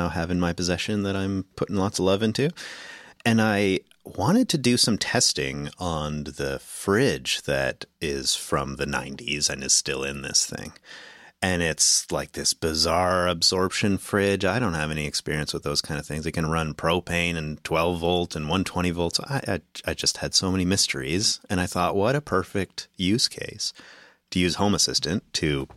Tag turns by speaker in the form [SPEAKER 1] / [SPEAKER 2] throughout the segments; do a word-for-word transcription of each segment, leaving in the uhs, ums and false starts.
[SPEAKER 1] now have in my possession that I'm putting lots of love into. And I wanted to do some testing on the fridge that is from the nineties and is still in this thing. And it's like this bizarre absorption fridge. I don't have any experience with those kind of things. It can run propane and twelve volt and one hundred twenty volts. I, I, I just had so many mysteries. And I thought, what a perfect use case to use Home Assistant to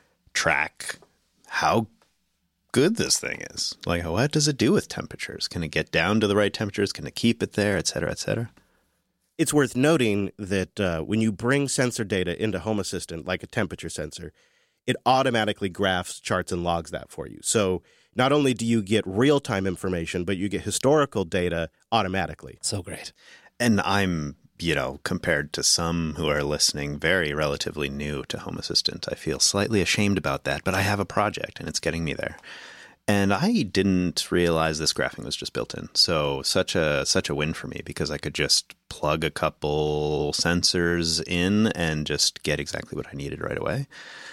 [SPEAKER 1] track how good this thing is. Like, what does it do with temperatures? Can it get down to the right temperatures? Can it keep it there, et cetera, et cetera?
[SPEAKER 2] It's worth noting that uh, when you bring sensor data into Home Assistant, like a temperature sensor, it automatically graphs, charts, and logs that for you. So not only do you get real-time information, but you get historical data automatically.
[SPEAKER 3] So great.
[SPEAKER 1] And I'm, you know, compared to some who are listening, very relatively new to Home Assistant. I feel slightly ashamed about that, but I have a project and it's getting me there. And I didn't realize this graphing was just built in. So such a such a win for me because I could just plug a couple sensors in and just get exactly what I needed right away.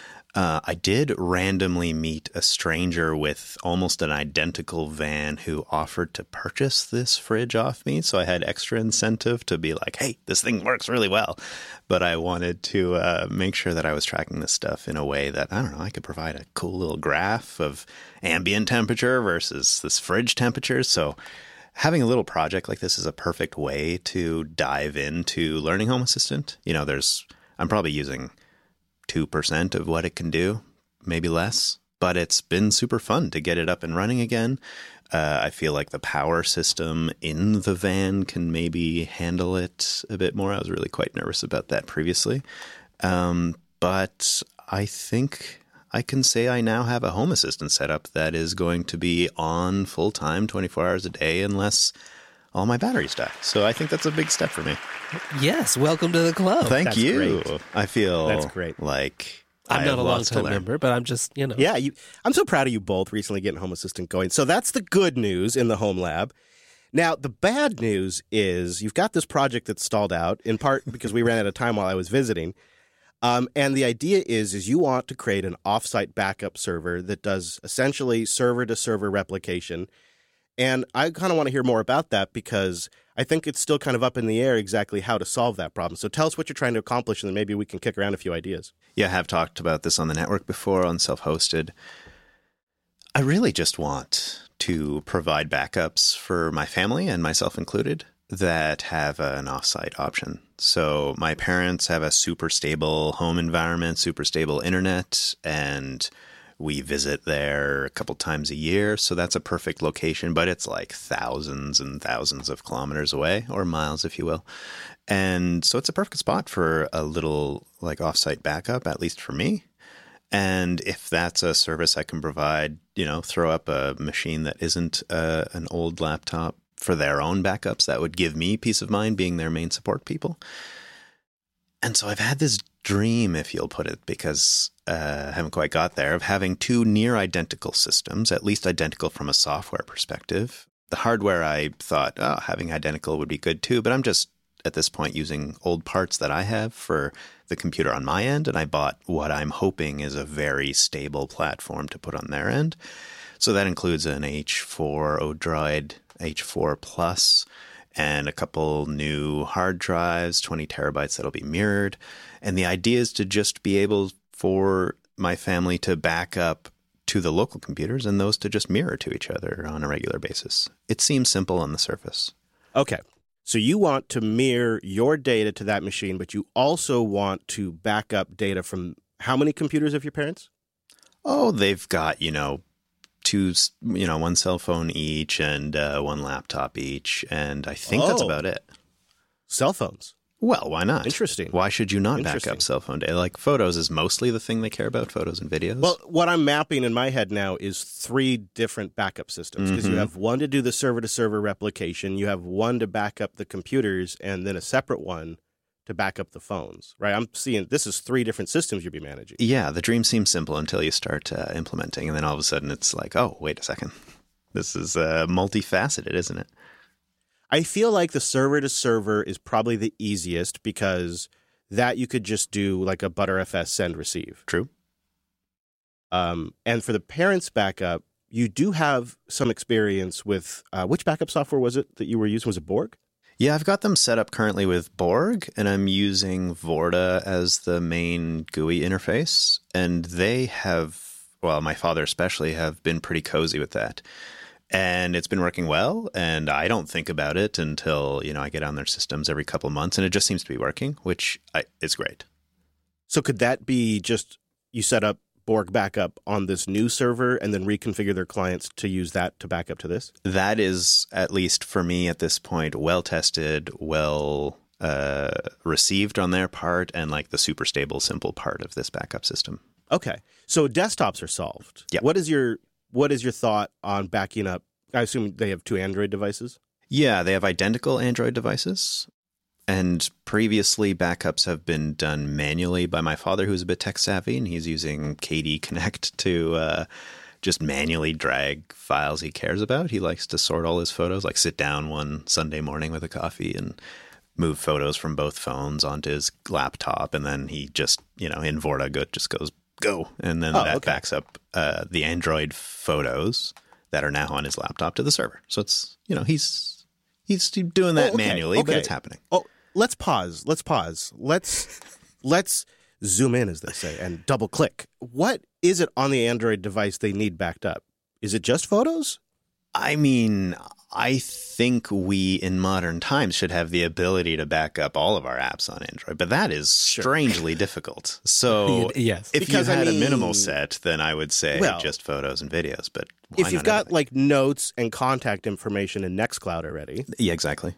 [SPEAKER 1] Uh, I did randomly meet a stranger with almost an identical van who offered to purchase this fridge off me. So I had extra incentive to be like, hey, this thing works really well. But I wanted to uh, make sure that I was tracking this stuff in a way that, I don't know, I could provide a cool little graph of ambient temperature versus this fridge temperature. So having a little project like this is a perfect way to dive into learning Home Assistant. You know, there's, I'm probably using two percent of what it can do, maybe less, but it's been super fun to get it up and running again. Uh, I feel like the power system in the van can maybe handle it a bit more. I was really quite nervous about that previously. Um, but I think I can say I now have a Home Assistant setup that is going to be on full time, twenty-four hours a day, unless all my batteries die. So I think that's a big step for me.
[SPEAKER 3] Yes, welcome to the club.
[SPEAKER 1] Thank
[SPEAKER 2] That's
[SPEAKER 1] you.
[SPEAKER 2] great.
[SPEAKER 1] I feel
[SPEAKER 2] That's great.
[SPEAKER 1] like
[SPEAKER 3] I'm
[SPEAKER 1] I
[SPEAKER 3] not
[SPEAKER 1] have
[SPEAKER 3] a
[SPEAKER 1] lots to
[SPEAKER 3] long-time
[SPEAKER 1] learn.
[SPEAKER 3] member, but I'm just, you know.
[SPEAKER 2] Yeah, you, I'm so proud of you both recently getting Home Assistant going. So that's the good news in the home lab. Now, the bad news is you've got this project that's stalled out, in part because we ran out of time while I was visiting. Um, and the idea is, is you want to create an offsite backup server that does essentially server-to-server replication. And I kind of want to hear more about that because I think it's still kind of up in the air exactly how to solve that problem. So tell us what you're trying to accomplish, and then maybe we can kick around a few ideas.
[SPEAKER 1] Yeah, I have talked about this on the network before, on self-hosted. I really just want to provide backups for my family, and myself included, that have an offsite option. So my parents have a super stable home environment, super stable internet, and we visit there a couple times a year, so that's a perfect location, but it's like thousands and thousands of kilometers away, or miles, if you will. And so it's a perfect spot for a little like offsite backup, at least for me. And if that's a service I can provide, you know, throw up a machine that isn't uh, an old laptop for their own backups, that would give me peace of mind being their main support people. And so I've had this dream, if you'll put it, because uh, I haven't quite got there, of having two near identical systems, at least identical from a software perspective. The hardware, I thought, oh, having identical would be good too, but I'm just at this point using old parts that I have for the computer on my end, and I bought what I'm hoping is a very stable platform to put on their end. So that includes an H four Odroid H four Plus, and a couple new hard drives, twenty terabytes that'll be mirrored. And the idea is to just be able for my family to back up to the local computers and those to just mirror to each other on a regular basis. It seems simple on the surface.
[SPEAKER 2] Okay. So you want to mirror your data to that machine, but you also want to back up data from how many computers of your parents?
[SPEAKER 1] Oh, they've got, you know, two, you know, one cell phone each and uh, one laptop each. And I think
[SPEAKER 2] Oh.
[SPEAKER 1] that's about it.
[SPEAKER 2] Cell phones.
[SPEAKER 1] Well, why not?
[SPEAKER 2] Interesting.
[SPEAKER 1] Why should you not back
[SPEAKER 2] Interesting.
[SPEAKER 1] up cell phone data? Like photos is mostly the thing they care about, photos and videos.
[SPEAKER 2] Well, what I'm mapping in my head now is three different backup systems because
[SPEAKER 1] Mhm.
[SPEAKER 2] you have one to do the server-to-server replication, you have one to back up the computers, and then a separate one to back up the phones, right? I'm seeing this is three different systems you'll be managing.
[SPEAKER 1] Yeah, the dream seems simple until you start uh, implementing, and then all of a sudden it's like, oh, wait a second. This is uh, multifaceted, isn't it?
[SPEAKER 2] I feel like the server-to-server is probably the easiest because that you could just do like a ButterFS send receive.
[SPEAKER 1] True.
[SPEAKER 2] Um, and for the parents' backup, you do have some experience with, uh, which backup software was it that you were using? Was it Borg?
[SPEAKER 1] Yeah, I've got them set up currently with Borg, and I'm using Vorta as the main G U I interface. And they have, well, my father especially, have been pretty cozy with that. And it's been working well, and I don't think about it until, you know, I get on their systems every couple of months, and it just seems to be working, which I, is great.
[SPEAKER 2] So could that be just you set up Borg backup on this new server and then reconfigure their clients to use that to back up to this?
[SPEAKER 1] That is, at least for me at this point, well tested, well uh, received on their part, and like the super stable, simple part of this backup system.
[SPEAKER 2] Okay. So desktops are solved.
[SPEAKER 1] Yep.
[SPEAKER 2] What is your what is your thought on backing up? I assume they have two Android devices?
[SPEAKER 1] Yeah, they have identical Android devices. And previously, backups have been done manually by my father, who's a bit tech savvy, and he's using K D Connect to uh, just manually drag files he cares about. He likes to sort all his photos, like sit down one Sunday morning with a coffee and move photos from both phones onto his laptop. And then he just, you know, in Vorta, go, just goes, go. And then
[SPEAKER 2] Oh,
[SPEAKER 1] that
[SPEAKER 2] okay.
[SPEAKER 1] backs up uh, the Android photos that are now on his laptop to the server. So it's, you know, he's he's doing that
[SPEAKER 2] Oh, okay,
[SPEAKER 1] manually, but
[SPEAKER 2] okay.
[SPEAKER 1] it's happening.
[SPEAKER 2] Oh, let's pause. Let's pause. Let's let's zoom in, as they say, and double click. What is it on the Android device they need backed up? Is it just photos?
[SPEAKER 1] I mean, I think we in modern times should have the ability to back up all of our apps on Android, but that is strangely difficult. So
[SPEAKER 3] Yes.
[SPEAKER 1] if
[SPEAKER 2] Because,
[SPEAKER 1] you
[SPEAKER 2] I
[SPEAKER 1] had
[SPEAKER 2] mean-
[SPEAKER 1] a minimal set, then I would say
[SPEAKER 2] Well,
[SPEAKER 1] just photos and videos. But why
[SPEAKER 2] If you've
[SPEAKER 1] not
[SPEAKER 2] got
[SPEAKER 1] everything?
[SPEAKER 2] like notes and contact information in Nextcloud already,
[SPEAKER 1] Yeah, exactly.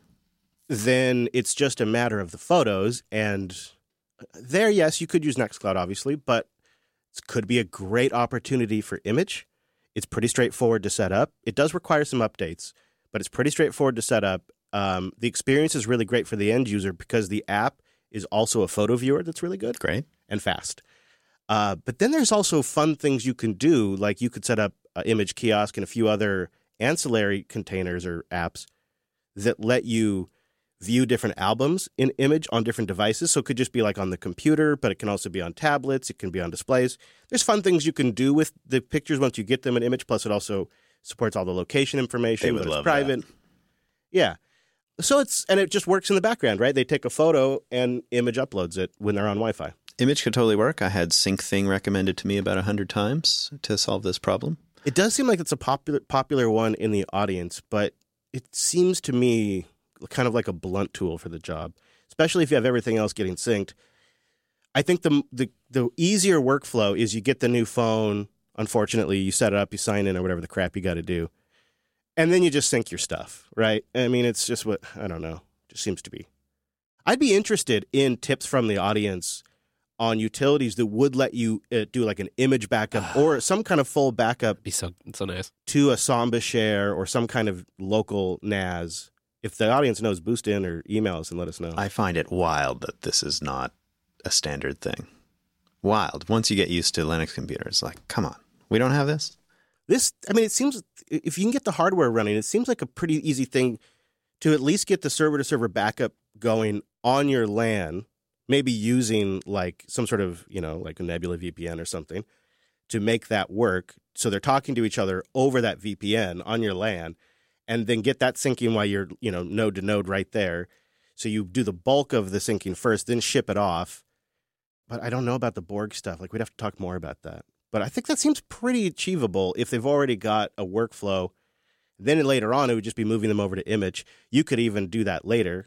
[SPEAKER 2] then it's just a matter of the photos. And there, yes, you could use Nextcloud, obviously, but it could be a great opportunity for image. It's pretty straightforward to set up. It does require some updates, but it's pretty straightforward to set up. Um, the experience is really great for the end user because the app is also a photo viewer that's really good
[SPEAKER 1] Great.
[SPEAKER 2] and fast. Uh, but then there's also fun things you can do, like you could set up an image kiosk and a few other ancillary containers or apps that let you view different albums in image on different devices. So it could just be like on the computer, but it can also be on tablets. It can be on displays. There's fun things you can do with the pictures once you get them in image. Plus, it also supports all the location information,
[SPEAKER 1] They would
[SPEAKER 2] whether it's
[SPEAKER 1] love
[SPEAKER 2] private. Yeah. So it's, and it just works in the background, right? They take a photo and image uploads it when they're on Wi-Fi.
[SPEAKER 1] Image could totally work. I had SyncThing recommended to me about a hundred times to solve this problem.
[SPEAKER 2] It does seem like it's a popular popular one in the audience, but it seems to me kind of like a blunt tool for the job, especially if you have everything else getting synced. I think the the the easier workflow is you get the new phone. Unfortunately, you set it up, you sign in, or whatever the crap you got to do, and then you just sync your stuff, right? I mean, it's just what I don't know. It just seems to be. I'd be interested in tips from the audience on utilities that would let you uh, do like an image backup or some kind of full backup
[SPEAKER 3] Be so so nice.
[SPEAKER 2] to a Samba share or some kind of local N A S. If the audience knows, boost in or email us and let us know.
[SPEAKER 1] I find it wild that this is not a standard thing. Wild. Once you get used to Linux computers, like, come on, we don't have this?
[SPEAKER 2] This, I mean, it seems, if you can get the hardware running, it seems like a pretty easy thing to at least get the server-to-server backup going on your LAN, maybe using like some sort of, you know, like a Nebula V P N or something to make that work. So they're talking to each other over that V P N on your LAN, and then get that syncing while you're, you know, node to node right there. So you do the bulk of the syncing first, then ship it off. But I don't know about the Borg stuff. Like, we'd have to talk more about that. But I think that seems pretty achievable if they've already got a workflow. Then later on, it would just be moving them over to image. You could even do that later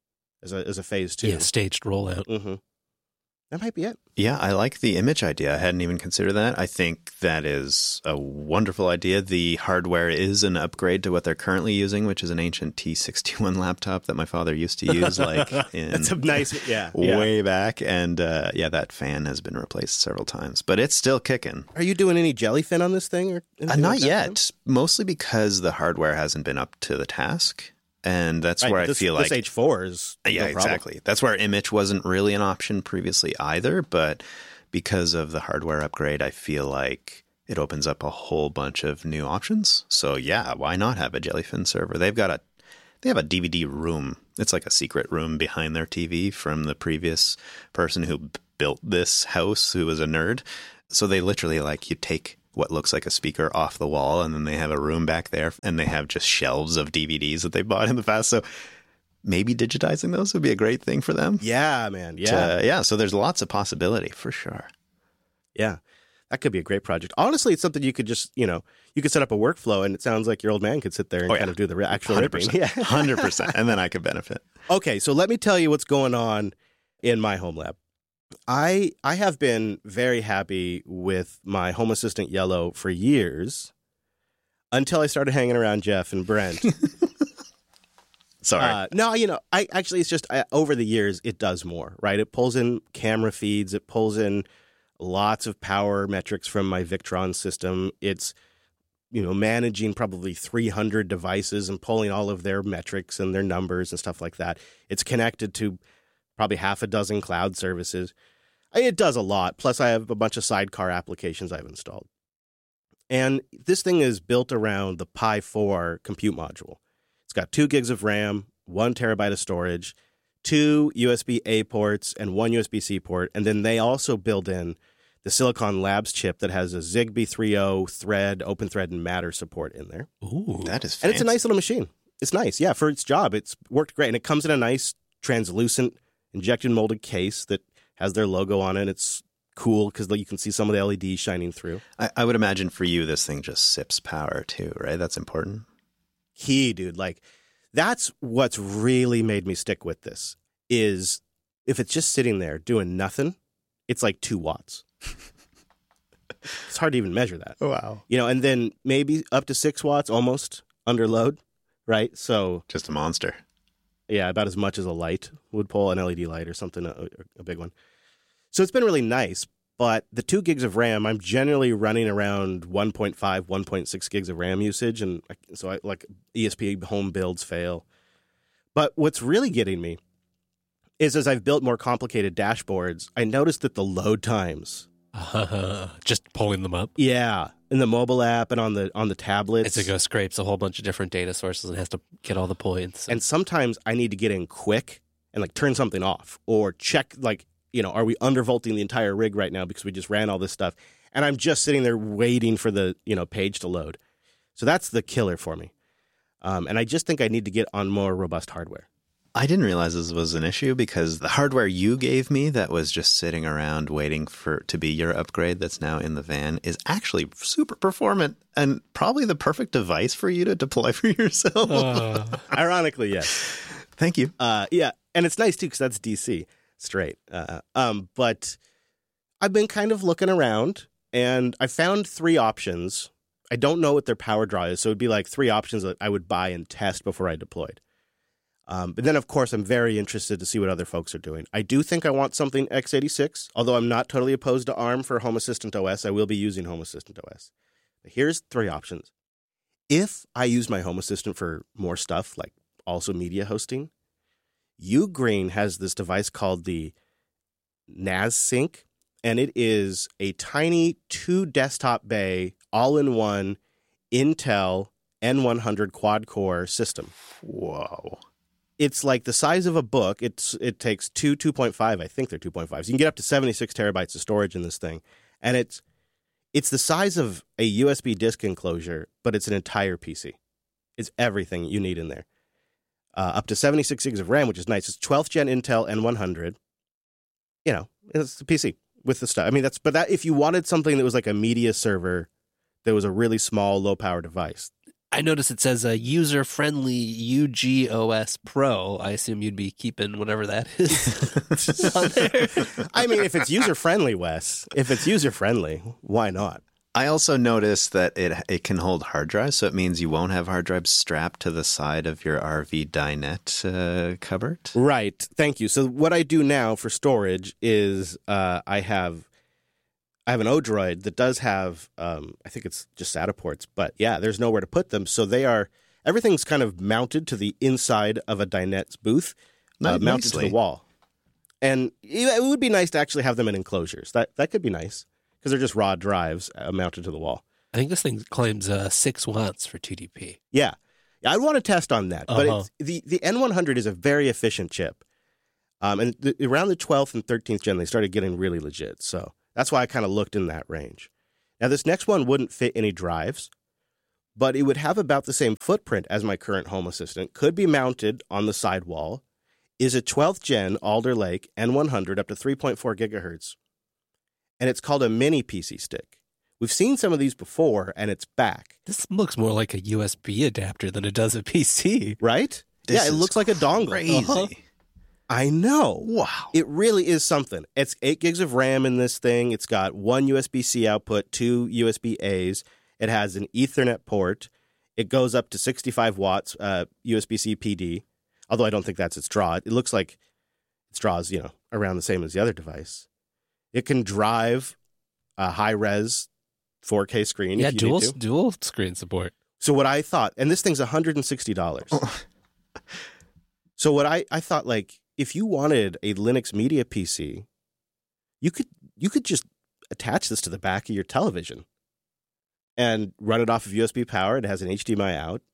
[SPEAKER 2] as a as a phase two.
[SPEAKER 3] Yeah, staged rollout.
[SPEAKER 2] Mm-hmm. That might be it.
[SPEAKER 1] Yeah, I like the image idea. I hadn't even considered that. I think that is a wonderful idea. The hardware is an upgrade to what they're currently using, which is an ancient T sixty-one laptop that my father used to use like in
[SPEAKER 2] That's a nice, yeah. yeah.
[SPEAKER 1] way back. And uh, yeah, that fan has been replaced several times, but it's still kicking.
[SPEAKER 2] Are you doing any jellyfin on this thing? Or
[SPEAKER 1] Uh,
[SPEAKER 2] anything
[SPEAKER 1] not
[SPEAKER 2] like that,
[SPEAKER 1] yet,
[SPEAKER 2] Tim?
[SPEAKER 1] mostly because the hardware hasn't been up to the task. And that's
[SPEAKER 2] Right,
[SPEAKER 1] where
[SPEAKER 2] this,
[SPEAKER 1] I feel
[SPEAKER 2] this
[SPEAKER 1] like
[SPEAKER 2] H four is no
[SPEAKER 1] yeah,
[SPEAKER 2] problem.
[SPEAKER 1] exactly. That's where image wasn't really an option previously either, but because of the hardware upgrade, I feel like it opens up a whole bunch of new options. So yeah, why not have a Jellyfin server? They've got a they have a D V D room. It's like a secret room behind their T V from the previous person who b- built this house, who was a nerd. So they literally like you take what looks like a speaker off the wall, and then they have a room back there, and they have just shelves of D V Ds that they bought in the past. So maybe digitizing those would be a great thing for them.
[SPEAKER 2] Yeah, man. Yeah.
[SPEAKER 1] To, yeah. So there's lots of possibility for sure.
[SPEAKER 2] Yeah. That could be a great project. Honestly, it's something you could just, you know, you could set up a workflow, and it sounds like your old man could sit there and
[SPEAKER 1] Oh, yeah.
[SPEAKER 2] kind of do the re- actual
[SPEAKER 1] one hundred
[SPEAKER 2] ripping.
[SPEAKER 1] percent.
[SPEAKER 2] Yeah.
[SPEAKER 1] one hundred percent. And then I could benefit.
[SPEAKER 2] Okay, so let me tell you what's going on in my home lab. I I have been very happy with my Home Assistant Yellow for years until I started hanging around Jeff and Brent.
[SPEAKER 1] Sorry.
[SPEAKER 2] Uh, no, you know, I actually it's just I, over the years it does more, right? It pulls in camera feeds, it pulls in lots of power metrics from my Victron system. It's, you know, managing probably three hundred devices and pulling all of their metrics and their numbers and stuff like that. It's connected to probably half a dozen cloud services. It does a lot. Plus, I have a bunch of sidecar applications I've installed. And this thing is built around the Pi four compute module. It's got two gigs of RAM, one terabyte of storage, two U S B A ports, and one U S B C port. And then they also build in the Silicon Labs chip that has a Zigbee three point oh Thread, OpenThread, and Matter support in there.
[SPEAKER 3] Ooh.
[SPEAKER 1] That is fancy.
[SPEAKER 2] And it's a nice little machine. It's nice. Yeah, for its job, it's worked great. And it comes in a nice translucent injection molded case that has their logo on it. It's cool because you can see some of the L E Ds shining through.
[SPEAKER 1] I, I would imagine for you, this thing just sips power too, right? That's important.
[SPEAKER 2] Key, dude. Like, that's what's really made me stick with this is if it's just sitting there doing nothing, it's like two watts. It's hard to even measure that.
[SPEAKER 1] Wow.
[SPEAKER 2] You know, and then maybe up to six watts almost under load, right? So,
[SPEAKER 1] Just a monster.
[SPEAKER 2] yeah, about as much as a light would pull, an L E D light or something, a, a big one. So it's been really nice, but the two gigs of RAM, I'm generally running around one point five, one point six gigs of RAM usage, and I, so I like E S P home builds fail. But what's really getting me is as I've built more complicated dashboards, I noticed that the load times,
[SPEAKER 3] Uh, just pulling them up.
[SPEAKER 2] yeah, in the mobile app and on the on the tablets,
[SPEAKER 3] It's a go scrapes a whole bunch of different data sources and has to get all the points.
[SPEAKER 2] and sometimes I need to get in quick and like turn something off or check like, you know, are we undervolting the entire rig right now because we just ran all this stuff, and I'm just sitting there waiting for the, you know, page to load. So that's the killer for me, um, and I just think I need to get on more robust hardware.
[SPEAKER 1] I didn't realize this was an issue because the hardware you gave me that was just sitting around waiting for to be your upgrade that's now in the van is actually super performant and probably the perfect device for you to deploy for yourself.
[SPEAKER 3] Uh,
[SPEAKER 2] Ironically, yes.
[SPEAKER 1] Thank you.
[SPEAKER 2] Uh, yeah, and it's nice too because that's D C straight. Uh, um, but I've been kind of looking around, and I found three options. I don't know what their power draw is, so it'd be like three options that I would buy and test before I deployed. Um, but then, of course, I'm very interested to see what other folks are doing. I do think I want something x eighty-six, although I'm not totally opposed to ARM for Home Assistant O S. I will be using Home Assistant O S. But here's three options. If I use my Home Assistant for more stuff, like also media hosting, Ugreen has this device called the NASSync, and it is a tiny two desktop bay, all-in-one Intel N one hundred quad-core system.
[SPEAKER 1] Whoa.
[SPEAKER 2] It's like the size of a book. It's It takes two two point five. I think they're two point five. So you can get up to seventy-six terabytes of storage in this thing. And it's it's the size of a U S B disk enclosure, but it's an entire P C. It's everything you need in there. Uh, up to seventy-six gigs of RAM, which is nice. It's twelfth gen Intel N one hundred. You know, it's a P C with the stuff. I mean, that's, but that if you wanted something that was like a media server, that was a really small, low power device.
[SPEAKER 3] I noticed it says a user-friendly U G O S Pro. I assume you'd be keeping whatever that is on there.
[SPEAKER 2] I mean, if it's user friendly, Wes, if it's user friendly, why not?
[SPEAKER 1] I also noticed that it it can hold hard drives, so it means you won't have hard drives strapped to the side of your R V dinette uh, cupboard.
[SPEAKER 2] Right. Thank you. So what I do now for storage is uh, I have I have an Odroid that does have um, I think it's just SATA ports, but yeah, there's nowhere to put them, so they are everything's kind of mounted to the inside of a dinette's booth, uh, mounted to the wall. And it would be nice to actually have them in enclosures. That that could be nice because they're just raw drives uh, mounted to the wall.
[SPEAKER 3] I think this thing claims uh, six watts for two D P.
[SPEAKER 2] Yeah. yeah I'd want to test on that. But
[SPEAKER 3] Uh-huh.
[SPEAKER 2] it's, the, the N one hundred is a very efficient chip. Um, and the, around the twelfth and thirteenth gen, they started getting really legit. So that's why I kind of looked in that range. Now, this next one wouldn't fit any drives, but it would have about the same footprint as my current Home Assistant, could be mounted on the sidewall, is a twelfth gen Alder Lake N one hundred up to three point four gigahertz, and it's called a mini P C stick. We've seen some of these before, and it's back.
[SPEAKER 3] This looks more like a U S B adapter than it does a P C.
[SPEAKER 2] Right?
[SPEAKER 1] This
[SPEAKER 2] yeah, it
[SPEAKER 1] is
[SPEAKER 2] looks like a dongle.
[SPEAKER 1] Crazy.
[SPEAKER 2] Uh-huh. I know.
[SPEAKER 1] Wow.
[SPEAKER 2] It really is something. It's eight gigs of RAM in this thing. It's got one U S B C output, two U S B A's. It has an Ethernet port. It goes up to sixty-five watts uh, U S B C P D, although I don't think that's its draw. It looks like its draw is, you know, around the same as the other device. It can drive a high-res four K screen
[SPEAKER 3] Yeah,
[SPEAKER 2] if you
[SPEAKER 3] dual
[SPEAKER 2] need to.
[SPEAKER 3] dual screen support.
[SPEAKER 2] So what I thought, and this thing's one hundred sixty dollars. So what I, I thought, like, if you wanted a Linux Media P C, you could you could just attach this to the back of your television and run it off of U S B power. It has an H D M I out.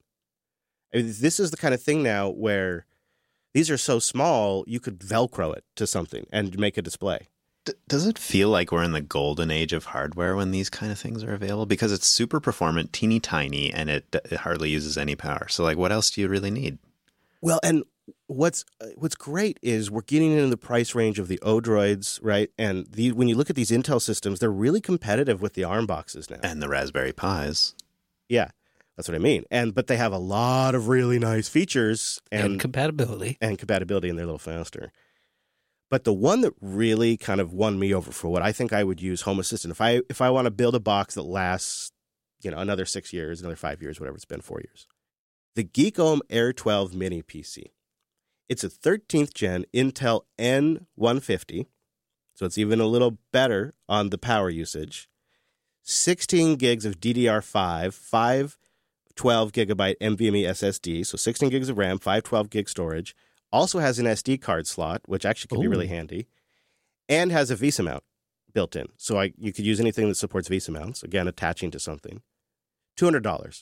[SPEAKER 2] I mean, this is the kind of thing now where these are so small, you could Velcro it to something and make a display.
[SPEAKER 1] D- does it feel like we're in the golden age of hardware when these kind of things are available? Because it's super performant, teeny tiny, and it, it hardly uses any power. So, like, what else do you really need?
[SPEAKER 2] Well, and what's what's great is we're getting into the price range of the Odroids, right? And the, when you look at these Intel systems, they're really competitive with the ARM boxes now.
[SPEAKER 1] And the Raspberry Pis.
[SPEAKER 2] Yeah, that's what I mean. And but they have a lot of really nice features
[SPEAKER 3] And,
[SPEAKER 2] and
[SPEAKER 3] compatibility.
[SPEAKER 2] and compatibility, and they're a little faster. But the one that really kind of won me over for what I think I would use Home Assistant, if I if I want to build a box that lasts, you know, another six years, another five years, whatever it's been, four years, the Geekom Air twelve Mini P C. It's a thirteenth gen Intel N one fifty, so it's even a little better on the power usage. sixteen gigs of D D R five, five twelve gigabyte NVMe S S D, so sixteen gigs of RAM, five twelve gig storage. Also has an S D card slot, which actually could
[SPEAKER 3] Ooh.
[SPEAKER 2] be really handy, and has a VESA mount built in. So I, you could use anything that supports VESA mounts, again, attaching to something. two hundred dollars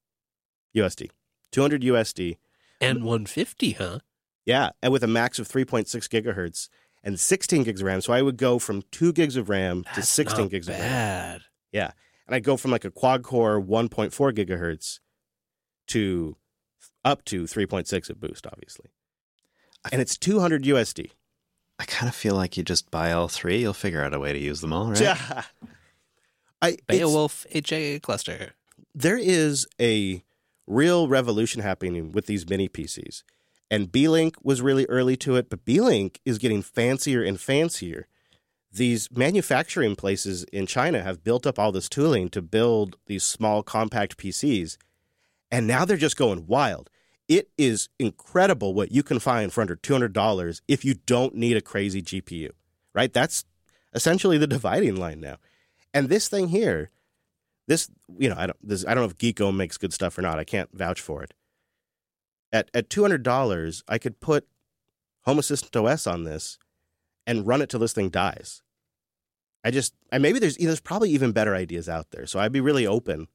[SPEAKER 2] U S D. two hundred U S D.
[SPEAKER 3] N one fifty, huh?
[SPEAKER 2] Yeah, and with a max of three point six gigahertz and sixteen gigs of RAM. So I would go from two gigs of RAM to
[SPEAKER 3] That's
[SPEAKER 2] sixteen
[SPEAKER 3] not
[SPEAKER 2] gigs of RAM.
[SPEAKER 3] bad.
[SPEAKER 2] Yeah, and I'd go from like a quad-core one point four gigahertz to up to three point six at boost, obviously. And it's two hundred U S D.
[SPEAKER 1] I kind of feel like you just buy all three. You'll figure out a way to use them all, right?
[SPEAKER 2] Yeah. I, it's-
[SPEAKER 3] Beowulf H A cluster.
[SPEAKER 2] there is a real revolution happening with these mini P Cs. And B-Link was really early to it, but B-Link is getting fancier and fancier. These manufacturing places in China have built up all this tooling to build these small, compact P Cs, and now they're just going wild. It is incredible what you can find for under two hundred dollars if you don't need a crazy G P U, right? That's essentially the dividing line now. And this thing here, this, you know, I don't, this, I don't know if Geekom makes good stuff or not. I can't vouch for it. At at two hundred dollars, I could put Home Assistant O S on this and run it till this thing dies. I just, I maybe there's there's probably even better ideas out there. So I'd be really open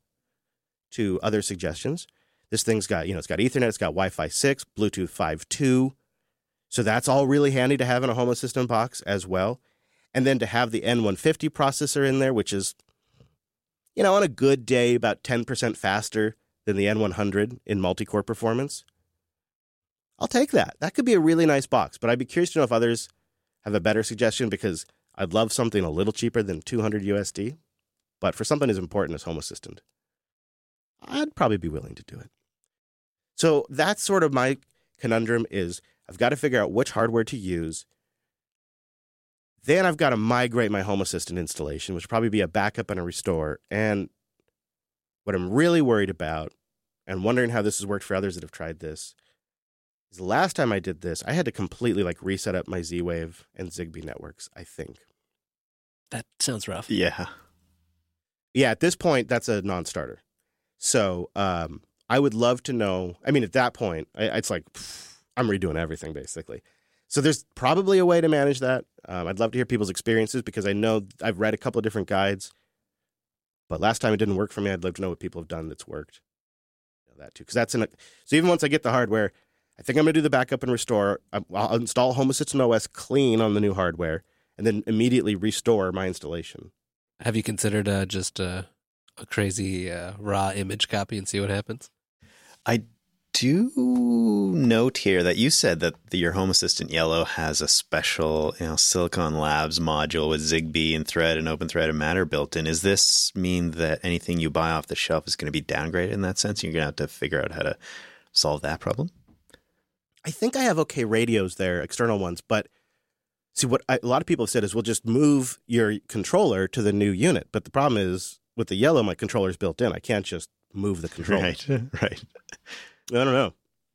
[SPEAKER 2] to other suggestions. This thing's got, you know, it's got Ethernet, it's got Wi-Fi six, Bluetooth five point two. So that's all really handy to have in a Home Assistant box as well. And then to have the N one fifty processor in there, which is, you know, on a good day, about ten percent faster than the N one hundred in multi-core performance. I'll take that. That could be a really nice box, but I'd be curious to know if others have a better suggestion, because I'd love something a little cheaper than two hundred U S D. But for something as important as Home Assistant, I'd probably be willing to do it. So that's sort of my conundrum is I've got to figure out which hardware to use. Then I've got to migrate my Home Assistant installation, which would probably be a backup and a restore. And what I'm really worried about, and wondering how this has worked for others that have tried this, is the last time I did this, I had to completely like reset up my Z-Wave and Zigbee networks, I think.
[SPEAKER 3] That sounds rough.
[SPEAKER 1] Yeah.
[SPEAKER 2] Yeah, at this point, that's a non-starter. So um, I would love to know. I mean, at that point, I, it's like, pff, I'm redoing everything, basically. So there's probably a way to manage that. Um, I'd love to hear people's experiences, because I know I've read a couple of different guides. But last time it didn't work for me. I'd love to know what people have done that's worked. You know, that too, because that's in a, so even once I get the hardware, I think I'm going to do the backup and restore. I'll install Home Assistant O S clean on the new hardware, and then immediately restore my installation.
[SPEAKER 3] Have you considered uh, just uh, a crazy uh, raw image copy and see what happens?
[SPEAKER 1] I do note here that you said that the, your Home Assistant Yellow has a special, you know, Silicon Labs module with Zigbee and Thread and OpenThread and Matter built in. Does this mean that anything you buy off the shelf is going to be downgraded in that sense? You're going to have to figure out how to solve that problem?
[SPEAKER 2] I think I have okay radios there, external ones, but see what I, a lot of people have said is we'll just move your controller to the new unit. But the problem is with the Yellow, my controller's built in. I can't just move the controller.
[SPEAKER 1] Right, right.
[SPEAKER 2] I don't know.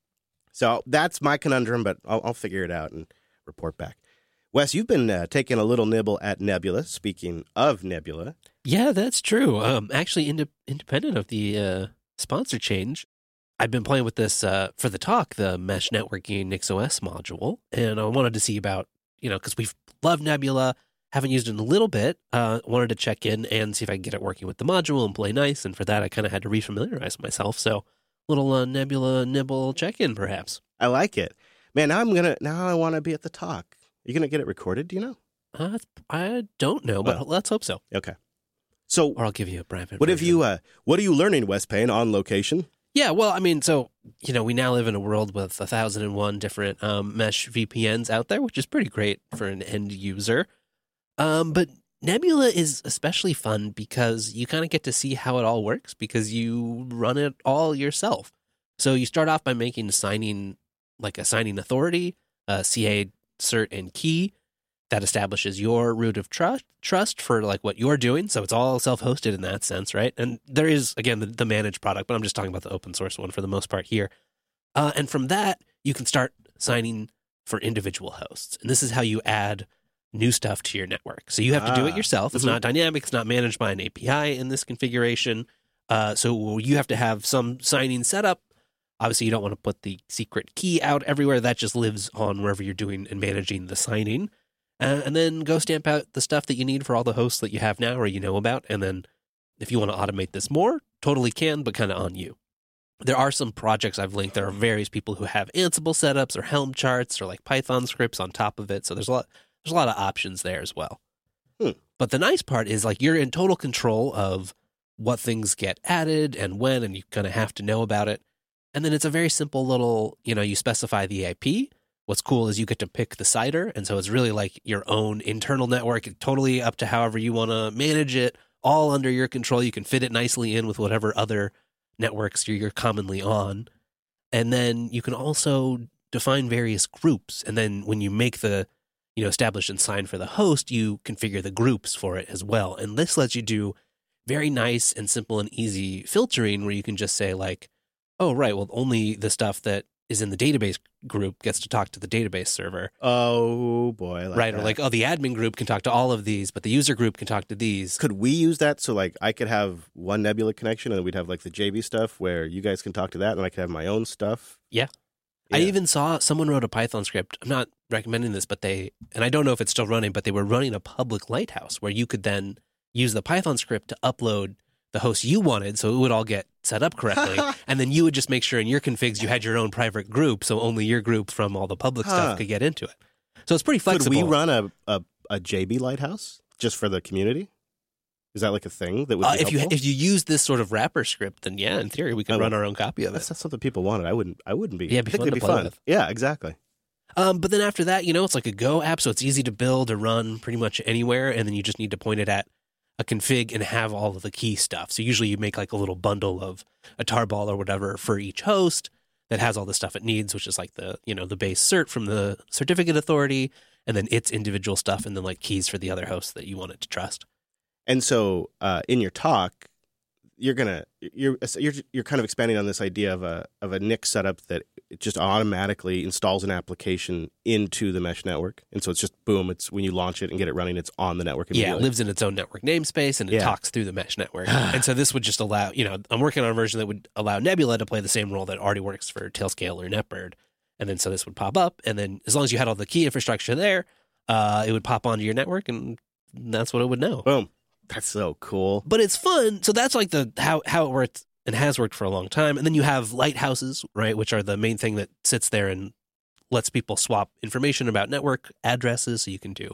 [SPEAKER 2] So that's my conundrum, but I'll, I'll figure it out and report back. Wes, you've been uh, taking a little nibble at Nebula. Speaking of Nebula.
[SPEAKER 3] Yeah, that's true. Um, actually, ind- independent of the uh, sponsor change, I've been playing with this uh, for the talk, the Mesh Networking NixOS module, and I wanted to see about, you know, because we've loved Nebula, haven't used it in a little bit, uh, wanted to check in and see if I can get it working with the module and play nice, and for that I kind of had to refamiliarize myself, so little uh, Nebula nibble check-in, perhaps.
[SPEAKER 2] I like it. Man, now I'm going to, now I want to be at the talk. Are you going to get it recorded, do you know?
[SPEAKER 3] Uh, I don't know, but
[SPEAKER 2] Well,
[SPEAKER 3] let's hope so.
[SPEAKER 2] Okay. So
[SPEAKER 3] Or I'll give you a private
[SPEAKER 2] what have
[SPEAKER 3] version.
[SPEAKER 2] you, uh, what are you learning, Wes Payne, on location?
[SPEAKER 3] Yeah, well, I mean, so, you know, we now live in a world with one thousand one different um, mesh V P Ns out there, which is pretty great for an end user. Um, but Nebula is especially fun because you kind of get to see how it all works because you run it all yourself. So you start off by making signing, like a signing authority, a C A, cert, and key that establishes your root of trust trust for like what you're doing. So it's all self-hosted in that sense, right? And there is, again, the, the managed product, but I'm just talking about the open source one for the most part here. Uh, and from that, you can start signing for individual hosts. And this is how you add new stuff to your network. So you have to do it
[SPEAKER 2] Ah.
[SPEAKER 3] yourself. It's
[SPEAKER 2] Mhm.
[SPEAKER 3] not dynamic. It's not managed by an A P I in this configuration. Uh, so you have to have some signing set up. Obviously, you don't want to put the secret key out everywhere. That just lives on wherever you're doing and managing the signing. Uh, and then go stamp out the stuff that you need for all the hosts that you have now or you know about. And then if you want to automate this more, totally can, but kind of on you. There are some projects I've linked. There are various people who have Ansible setups or Helm charts or like Python scripts on top of it. So there's a lot, there's a lot of options there as well.
[SPEAKER 2] Hmm.
[SPEAKER 3] But the nice part is like you're in total control of what things get added and when, and you kind of have to know about it. And then it's a very simple little, you know, you specify the I P. What's cool is you get to pick the C I D R. And so it's really like your own internal network, totally up to however you want to manage it, all under your control. You can fit it nicely in with whatever other networks you're commonly on. And then you can also define various groups. And then when you make the, you know, establish and sign for the host, you configure the groups for it as well. And this lets you do very nice and simple and easy filtering where you can just say like, oh, right, well, only the stuff that is in the database group gets to talk to the database server.
[SPEAKER 2] Oh, boy. I like
[SPEAKER 3] Right,
[SPEAKER 2] that.
[SPEAKER 3] or like, oh, the admin group can talk to all of these, but the user group can talk to these.
[SPEAKER 2] Could we use that so like I could have one Nebula connection and we'd have like the J B stuff where you guys can talk to that and I could have my own stuff?
[SPEAKER 3] Yeah. I even saw someone wrote a Python script. I'm not recommending this, but they, and I don't know if it's still running, but they were running a public lighthouse where you could then use the Python script to upload the host you wanted so it would all get set up correctly. And then you would just make sure in your configs you had your own private group so only your group from all the public
[SPEAKER 2] Huh.
[SPEAKER 3] stuff could get into it. So it's pretty
[SPEAKER 2] Could
[SPEAKER 3] flexible.
[SPEAKER 2] we run a, a, a J B lighthouse just for the community? Is that like a thing that would
[SPEAKER 3] Uh,
[SPEAKER 2] be
[SPEAKER 3] if you
[SPEAKER 2] helpful?
[SPEAKER 3] if you use this sort of wrapper script, then yeah, in theory we could
[SPEAKER 2] Oh,
[SPEAKER 3] run our own copy of
[SPEAKER 2] That's
[SPEAKER 3] it.
[SPEAKER 2] not something people wanted. I wouldn't. I wouldn't be.
[SPEAKER 3] Yeah, it'd be
[SPEAKER 2] I think
[SPEAKER 3] fun
[SPEAKER 2] it'd
[SPEAKER 3] to
[SPEAKER 2] be
[SPEAKER 3] play
[SPEAKER 2] fun.
[SPEAKER 3] with.
[SPEAKER 2] Yeah, exactly.
[SPEAKER 3] Um, but then after that, you know, it's like a Go app, so it's easy to build or run pretty much anywhere, and then you just need to point it at a config and have all of the key stuff. So usually you make like a little bundle of a tarball or whatever for each host that has all the stuff it needs, which is like the, you know, the base cert from the certificate authority, and then its individual stuff, and then like keys for the other hosts that you want it to trust.
[SPEAKER 2] And so, uh, in your talk, you're gonna you're you're you're kind of expanding on this idea of a of a N I C setup that it just automatically installs an application into the mesh network, and so it's just boom. It's when you launch it and get it running, it's on the network
[SPEAKER 3] Yeah, it
[SPEAKER 2] immediately.
[SPEAKER 3] lives in its own network namespace, and it
[SPEAKER 2] Yeah.
[SPEAKER 3] talks through the mesh network. And so this would just allow, you know, I'm working on a version that would allow Nebula to play the same role that already works for Tailscale or NetBird. And then so this would pop up, and then as long as you had all the key infrastructure there, uh, it would pop onto your network, and that's what it would know.
[SPEAKER 2] Boom. That's so cool.
[SPEAKER 3] But it's fun. So that's like the how how it worked and has worked for a long time. And then you have lighthouses, right, which are the main thing that sits there and lets people swap information about network addresses. So you can do,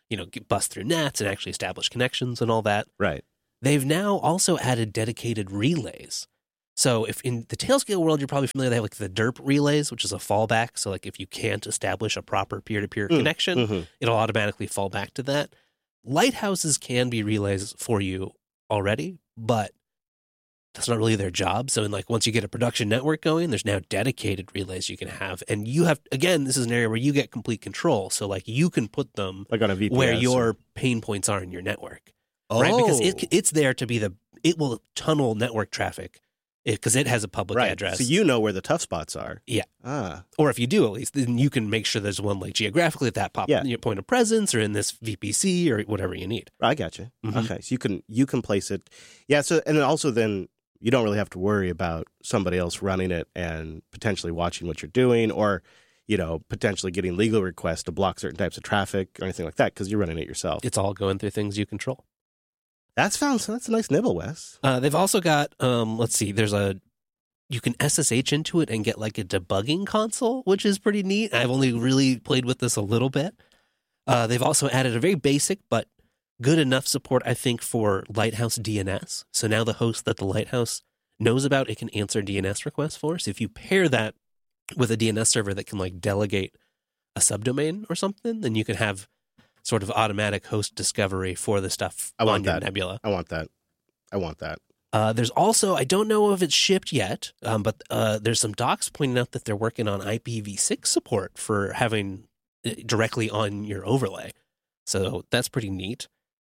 [SPEAKER 3] you know, get- bust through nets and actually establish connections and all that.
[SPEAKER 2] Right.
[SPEAKER 3] They've now also added dedicated relays. So if in the Tailscale world, you're probably familiar, they have like the D E R P relays, which is a fallback. So like if you can't establish a proper peer-to-peer
[SPEAKER 2] Mm,
[SPEAKER 3] connection,
[SPEAKER 2] mhm.
[SPEAKER 3] it'll automatically fall back to that. Lighthouses can be relays for you already, but that's not really their job. So in like once you get a production network going, there's now dedicated relays you can have. And you have, again, this is an area where you get complete control. So like you can put them
[SPEAKER 2] Like on a V P S.
[SPEAKER 3] where your pain points are in your network.
[SPEAKER 2] oh.
[SPEAKER 3] Right? Because it, it's there to be the, it will tunnel network traffic because it, it has a public
[SPEAKER 2] right.
[SPEAKER 3] address.
[SPEAKER 2] So you know where the tough spots are.
[SPEAKER 3] Yeah.
[SPEAKER 2] Ah.
[SPEAKER 3] Or if you do, at least, then you can make sure there's one like geographically at that pop
[SPEAKER 2] Yeah.
[SPEAKER 3] your point of presence or in this V P C or whatever you need.
[SPEAKER 2] I got you.
[SPEAKER 3] Mhm.
[SPEAKER 2] Okay. So you can you can place it. Yeah. So and then also then you don't really have to worry about somebody else running it and potentially watching what you're doing or, you know, potentially getting legal requests to block certain types of traffic or anything like that because you're running it yourself.
[SPEAKER 3] It's all going through things you control.
[SPEAKER 2] That sounds that's a nice nibble, Wes.
[SPEAKER 3] Uh, they've also got, um, let's see, there's a, you can S S H into it and get like a debugging console, which is pretty neat. I've only really played with this a little bit. Uh, they've also added a very basic but good enough support, I think, for Lighthouse D N S. So now the host that the Lighthouse knows about, it can answer D N S requests for. So if you pair that with a D N S server that can like delegate a subdomain or something, then you can have sort of automatic host discovery for the stuff
[SPEAKER 2] I
[SPEAKER 3] on
[SPEAKER 2] want
[SPEAKER 3] your
[SPEAKER 2] that.
[SPEAKER 3] Nebula.
[SPEAKER 2] I want that. I want that.
[SPEAKER 3] Uh, there's also, I don't know if it's shipped yet, um, but uh, there's some docs pointing out that they're working on I P v six support for having it directly on your overlay. So that's pretty neat.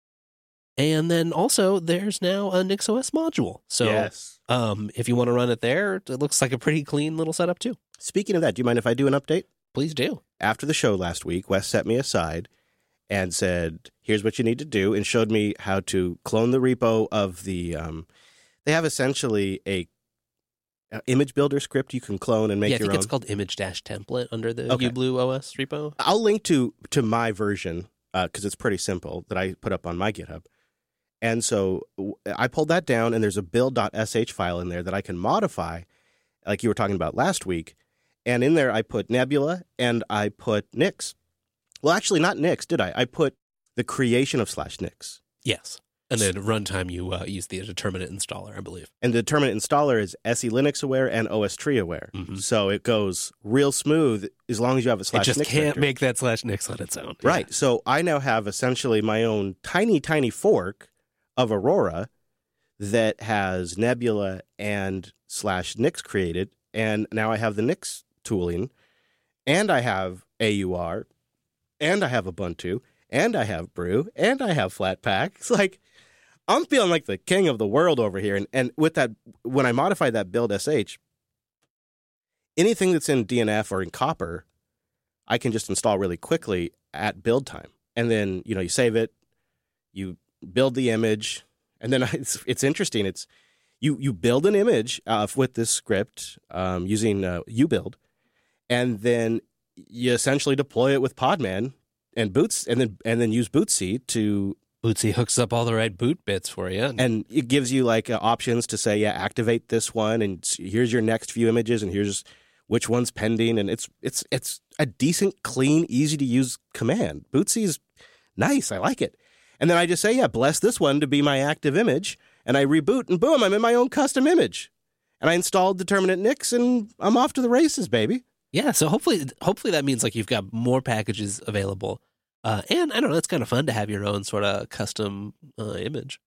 [SPEAKER 3] And then also there's now a NixOS module. So
[SPEAKER 2] yes.
[SPEAKER 3] um, if you want to run it there, it looks like a pretty clean little setup too.
[SPEAKER 2] Speaking of that, do you mind if I do an update?
[SPEAKER 3] Please do.
[SPEAKER 2] After the show last week, Wes set me aside and said, here's what you need to do, and showed me how to clone the repo of the, um, they have essentially a, a image builder script you can clone and make
[SPEAKER 3] yeah, I
[SPEAKER 2] your
[SPEAKER 3] think
[SPEAKER 2] own.
[SPEAKER 3] it's called image dash template under the
[SPEAKER 2] Okay.
[SPEAKER 3] UBlueOS repo.
[SPEAKER 2] I'll link to, to my version because it's pretty simple that I put up on my GitHub. And so w- I pulled that down, and there's a build.sh file in there that I can modify, like you were talking about last week. And in there, I put Nebula and I put Nix. Well, actually, not Nix, did I? I put the creation of slash Nix.
[SPEAKER 3] Yes. And then at runtime, you uh, use the determinate installer, I believe.
[SPEAKER 2] And the determinate installer is S E Linux aware and O S Tree aware.
[SPEAKER 3] Mhm.
[SPEAKER 2] So it goes real smooth as long as you have a
[SPEAKER 3] It
[SPEAKER 2] slash
[SPEAKER 3] just
[SPEAKER 2] Nix
[SPEAKER 3] can't
[SPEAKER 2] vector.
[SPEAKER 3] make that slash Nix on its own.
[SPEAKER 2] Right. So I now have essentially my own tiny, tiny fork of Aurora that has Nebula and slash Nix created. And now I have the Nix tooling, and I have A U R, and I have Ubuntu, and I have Brew, and I have Flatpak. It's like, I'm feeling like the king of the world over here. And, and with that, when I modify that build S H, anything that's in D N F or in Copper, I can just install really quickly at build time. And then, you know, you save it, you build the image, and then it's it's interesting. It's you you build an image uh, with this script um, using uh, ubuild, and then you essentially deploy it with Podman and Boots, and then and then use Bootsy to,
[SPEAKER 3] Bootsy hooks up all the right boot bits for you.
[SPEAKER 2] and it gives you like uh, options to say, yeah, activate this one, and s- here's your next few images, and here's which one's pending, and it's it's it's a decent, clean, easy to use command. Bootsy is nice. I like it. And then I just say, yeah, bless this one to be my active image, and I reboot, and boom, I'm in my own custom image. And I installed determinate Nix, and I'm off to the races, baby.
[SPEAKER 3] Yeah, so hopefully hopefully that means like you've got more packages available. Uh, and I don't know, it's kind of fun to have your own sort of custom uh, image.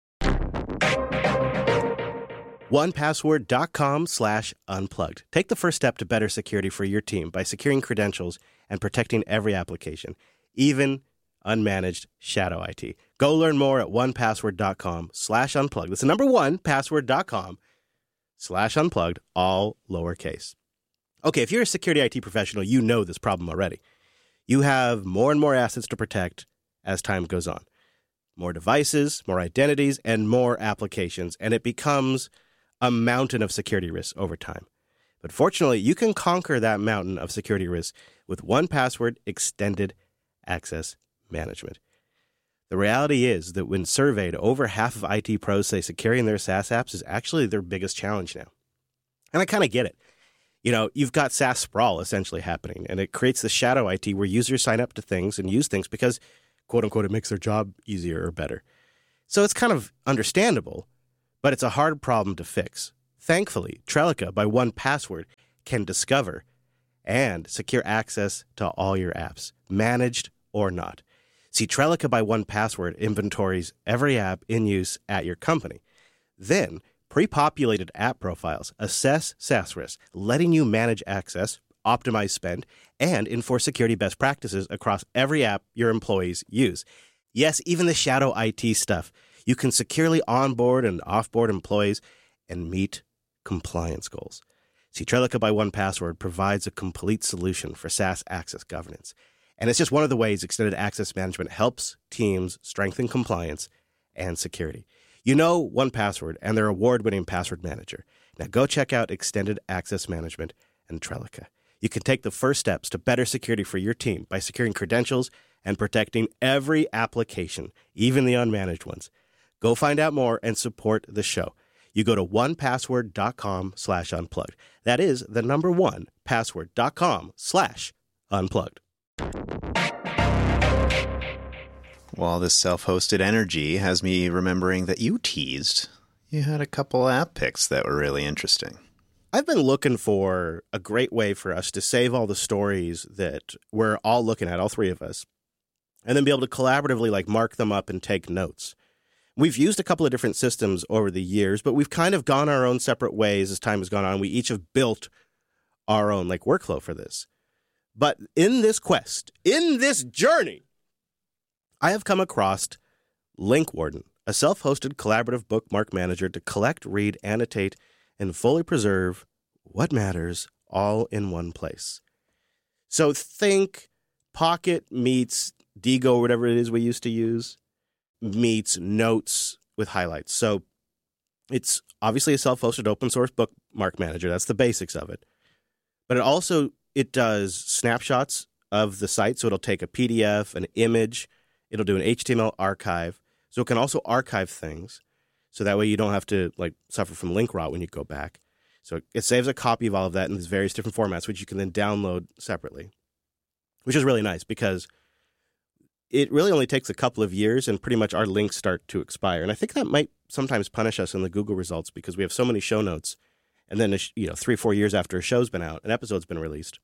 [SPEAKER 2] OnePassword.com slash unplugged. Take the first step to better security for your team by securing credentials and protecting every application, even unmanaged shadow I T. Go learn more at onepassword.com slash unplugged. That's the number one, password.com slash unplugged, all lowercase. Okay, if you're a security I T professional, you know this problem already. You have more and more assets to protect as time goes on. More devices, more identities, and more applications, and it becomes a mountain of security risks over time. But fortunately, you can conquer that mountain of security risks with one Password Extended Access Management. The reality is that when surveyed, over half of I T pros say securing their SaaS apps is actually their biggest challenge now. And I kind of get it. You know, you've got SaaS sprawl essentially happening, and it creates the shadow I T where users sign up to things and use things because, quote unquote, it makes their job easier or better. So it's kind of understandable, but it's a hard problem to fix. Thankfully, Trellica by one Password can discover and secure access to all your apps, managed or not. See, Trellica by one Password inventories every app in use at your company. Then, pre-populated app profiles assess SaaS risks, letting you manage access, optimize spend, and enforce security best practices across every app your employees use. Yes, even the shadow I T stuff. You can securely onboard and offboard employees and meet compliance goals. See, Trellica by one Password provides a complete solution for SaaS access governance. And it's just one of the ways Extended Access Management helps teams strengthen compliance and security. You know one Password and their award-winning password manager. Now go check out Extended Access Management and Trellica. You can take the first steps to better security for your team by securing credentials and protecting every application, even the unmanaged ones. Go find out more and support the show. You go to one password dot com slash unplugged. That is the number one, password dot com slash unplugged.
[SPEAKER 1] Well, this self-hosted energy has me remembering that you teased you had a couple app picks that were really interesting.
[SPEAKER 2] I've been looking for a great way for us to save all the stories that we're all looking at, all three of us, and then be able to collaboratively like mark them up and take notes. We've used a couple of different systems over the years, but we've kind of gone our own separate ways as time has gone on. We each have built our own like workflow for this. But in this quest, in this journey, I have come across LinkWarden, a self-hosted collaborative bookmark manager to collect, read, annotate, and fully preserve what matters all in one place. So think Pocket meets Digo, or whatever it is we used to use, meets Notes with highlights. So it's obviously a self-hosted open source bookmark manager. That's the basics of it. But it also, it does snapshots of the site. So it'll take a P D F, an image. It'll do an H T M L archive. So it can also archive things. So that way you don't have to like suffer from link rot when you go back. So it saves a copy of all of that in these various different formats, which you can then download separately, which is really nice because it really only takes a couple of years and pretty much our links start to expire. And I think that might sometimes punish us in the Google results because we have so many show notes. And then, you know, three, four years after a show's been out, an episode's been released,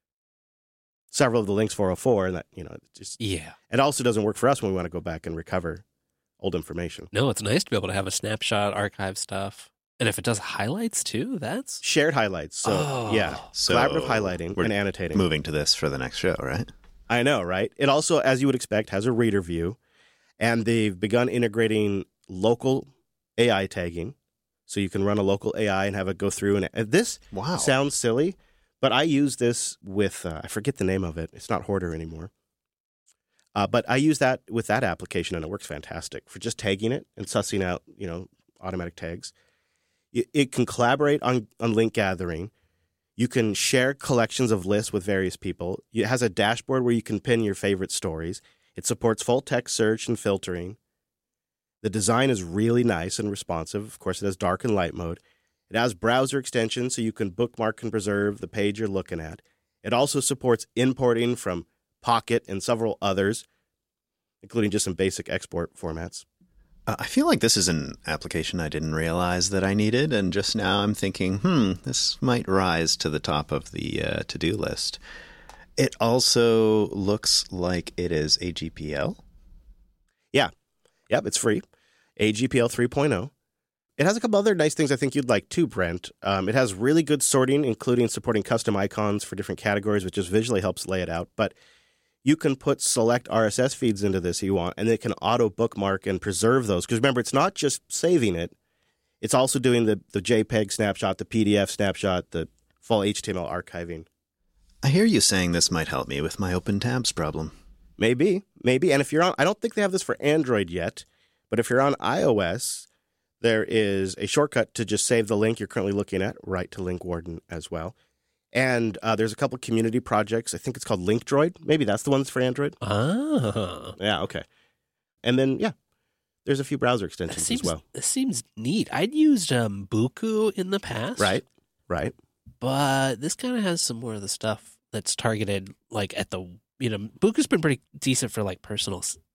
[SPEAKER 2] several of the links four oh four, and that, you know, it just,
[SPEAKER 3] Yeah.
[SPEAKER 2] it also doesn't work for us when we want to go back and recover old information.
[SPEAKER 3] No, it's nice to be able to have a snapshot, archive stuff. And if it does highlights too, that's
[SPEAKER 2] Shared highlights. So,
[SPEAKER 3] Oh.
[SPEAKER 2] yeah,
[SPEAKER 1] So
[SPEAKER 2] collaborative highlighting
[SPEAKER 1] we're
[SPEAKER 2] and annotating.
[SPEAKER 1] Moving to this for the next show, right?
[SPEAKER 2] I know, right? It also, as you would expect, has a reader view, and they've begun integrating local A I tagging, so you can run a local A I and have it go through. And and this
[SPEAKER 1] Wow.
[SPEAKER 2] sounds silly, but I use this with, uh, I forget the name of it. It's not Hoarder anymore. Uh, but I use that with that application, and it works fantastic for just tagging it and sussing out, you know, automatic tags. It, it can collaborate on, on link gathering. You can share collections of lists with various people. It has a dashboard where you can pin your favorite stories. It supports full text search and filtering. The design is really nice and responsive. Of course, it has dark and light mode. It has browser extensions so you can bookmark and preserve the page you're looking at. It also supports importing from Pocket and several others, including just some basic export formats.
[SPEAKER 1] Uh, I feel like this is an application I didn't realize that I needed, and just now I'm thinking, hmm, this might rise to the top of the uh, to-do list. It also looks like it is A G P L.
[SPEAKER 2] Yeah. Yep, it's free. A G P L three point oh. It has a couple other nice things I think you'd like too, Brent. Um, it has really good sorting, including supporting custom icons for different categories, which just visually helps lay it out. But you can put select R S S feeds into this if you want, and it can auto bookmark and preserve those. Because remember, it's not just saving it. It's also doing the, the JPEG snapshot, the P D F snapshot, the full H T M L archiving.
[SPEAKER 1] I hear you saying this might help me with my open tabs problem.
[SPEAKER 2] Maybe, maybe. And if you're on, I don't think they have this for Android yet, but if you're on iOS, there is a shortcut to just save the link you're currently looking at, right to LinkWarden as well. And uh, there's a couple community projects. I think it's called LinkDroid. Maybe that's the ones for Android.
[SPEAKER 3] ah.
[SPEAKER 2] Yeah, okay. And then, yeah, there's a few browser
[SPEAKER 3] That
[SPEAKER 2] extensions
[SPEAKER 3] seems
[SPEAKER 2] as well.
[SPEAKER 3] that seems neat. I'd used um, Buku in the past,
[SPEAKER 2] Right, right.
[SPEAKER 3] But this kind of has some more of the stuff that's targeted like at the you know Buku's been pretty decent for like personal s-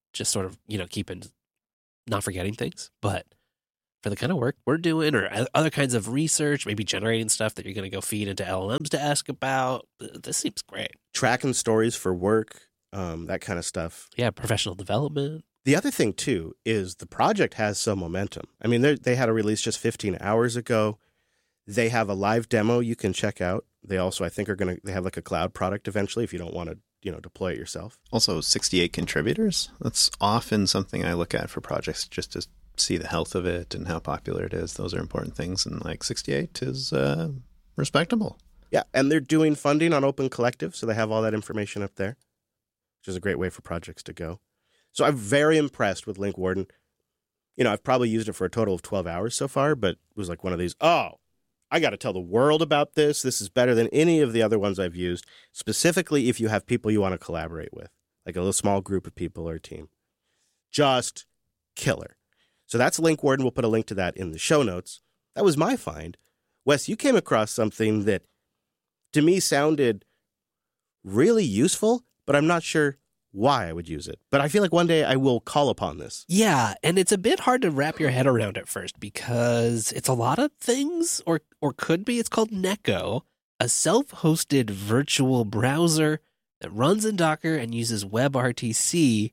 [SPEAKER 3] just sort of, you know, keeping, not forgetting things. But for the kind of work we're doing or other kinds of research, maybe generating stuff that you're going to go feed into L L Ms to ask about, this seems great.
[SPEAKER 2] Tracking stories for work, um, that kind of stuff.
[SPEAKER 3] Yeah, professional development.
[SPEAKER 2] The other thing, too, is the project has some momentum. I mean, they had a release just fifteen hours ago. They have a live demo you can check out. They also, I think, are going to, they have like a cloud product eventually if you don't want to, you know, deploy it yourself.
[SPEAKER 1] Also, sixty-eight contributors. That's often something I look at for projects just to see the health of it and how popular it is. Those are important things. And like sixty-eight is uh, respectable.
[SPEAKER 2] Yeah. And they're doing funding on Open Collective. So they have all that information up there, which is a great way for projects to go. So I'm very impressed with Link Warden. You know, I've probably used it for a total of twelve hours so far, but it was like one of these, oh, I got to tell the world about this. This is better than any of the other ones I've used, specifically if you have people you want to collaborate with, like a little small group of people or a team. Just killer. So that's Link Warden. We'll put a link to that in the show notes. That was my find. Wes, you came across something that to me sounded really useful, but I'm not sure why I would use it. But I feel like one day I will call upon this.
[SPEAKER 3] Yeah, and it's a bit hard to wrap your head around at first because it's a lot of things, or or could be. It's called Neko, a self-hosted virtual browser that runs in Docker and uses WebRTC.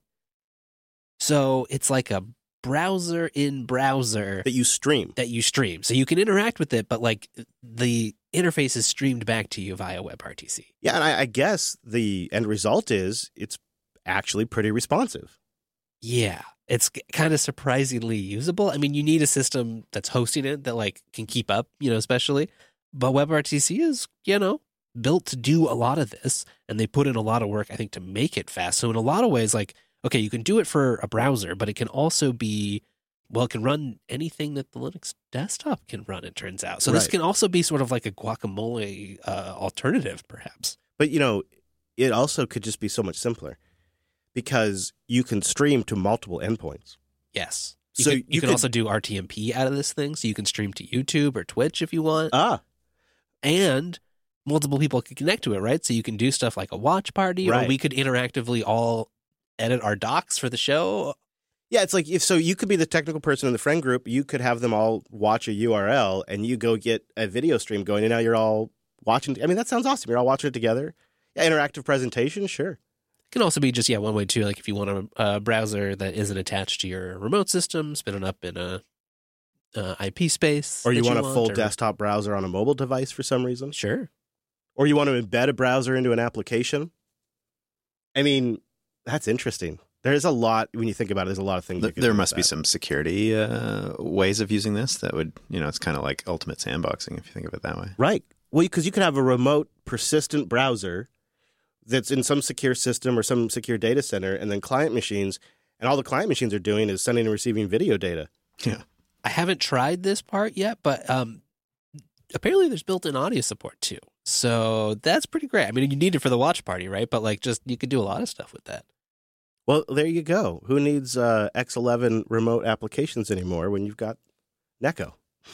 [SPEAKER 3] So it's like a browser in browser
[SPEAKER 2] That you stream.
[SPEAKER 3] that you stream. So you can interact with it, but like the interface is streamed back to you via WebRTC.
[SPEAKER 2] Yeah, and I, I guess the end result is it's actually pretty responsive.
[SPEAKER 3] Yeah, it's kind of surprisingly usable. I mean, you need a system that's hosting it that like can keep up, you know, especially. But WebRTC is, you know, built to do a lot of this, and they put in a lot of work, I think, to make it fast. So in a lot of ways, like, okay, you can do it for a browser, but it can also be, well, it can run anything that the Linux desktop can run, it turns out. So this
[SPEAKER 2] Right.
[SPEAKER 3] can also be sort of like a guacamole uh, alternative, perhaps.
[SPEAKER 2] But, you know, it also could just be so much simpler because you can stream to multiple endpoints.
[SPEAKER 3] Yes. You
[SPEAKER 2] So
[SPEAKER 3] can, you,
[SPEAKER 2] you
[SPEAKER 3] can
[SPEAKER 2] could-
[SPEAKER 3] also do R T M P out of this thing, so you can stream to YouTube or Twitch if you want.
[SPEAKER 2] Ah,
[SPEAKER 3] And multiple people can connect to it, right? So you can do stuff like a watch party, or
[SPEAKER 2] Right.
[SPEAKER 3] we could interactively all edit our docs for the show.
[SPEAKER 2] yeah, it's like if so you could be the technical person in the friend group, you could have them all watch a U R L and you go get a video stream going and now you're all watching. I mean, that sounds awesome. You're all watching it together. Yeah, interactive presentation, sure.
[SPEAKER 3] It can also be just, yeah, one way too. Like if you want a, a browser that isn't attached to your remote system, spinning up in a, uh I P space.
[SPEAKER 2] Or you
[SPEAKER 3] that
[SPEAKER 2] want a full
[SPEAKER 3] or-
[SPEAKER 2] desktop browser on a mobile device for some reason.
[SPEAKER 3] Sure.
[SPEAKER 2] Or you want to embed a browser into an application. I mean, that's interesting. There's a lot, when you think about it, there's a lot of things.
[SPEAKER 1] Th-
[SPEAKER 2] you can
[SPEAKER 1] there
[SPEAKER 2] do
[SPEAKER 1] must
[SPEAKER 2] with
[SPEAKER 1] be
[SPEAKER 2] that.
[SPEAKER 1] some security uh, ways of using this that would, you know, it's kind of like ultimate sandboxing if you think of it that way.
[SPEAKER 2] Right. Well, because you could have a remote, persistent browser that's in some secure system or some secure data center, and then client machines, and all the client machines are doing is sending and receiving video data.
[SPEAKER 1] Yeah.
[SPEAKER 3] I haven't tried this part yet, but um, apparently there's built-in audio support too. So that's pretty great. I mean, you need it for the watch party, right? But like, just you could do a lot of stuff with that.
[SPEAKER 2] Well, there you go. Who needs uh, X eleven remote applications anymore when you've got Neko?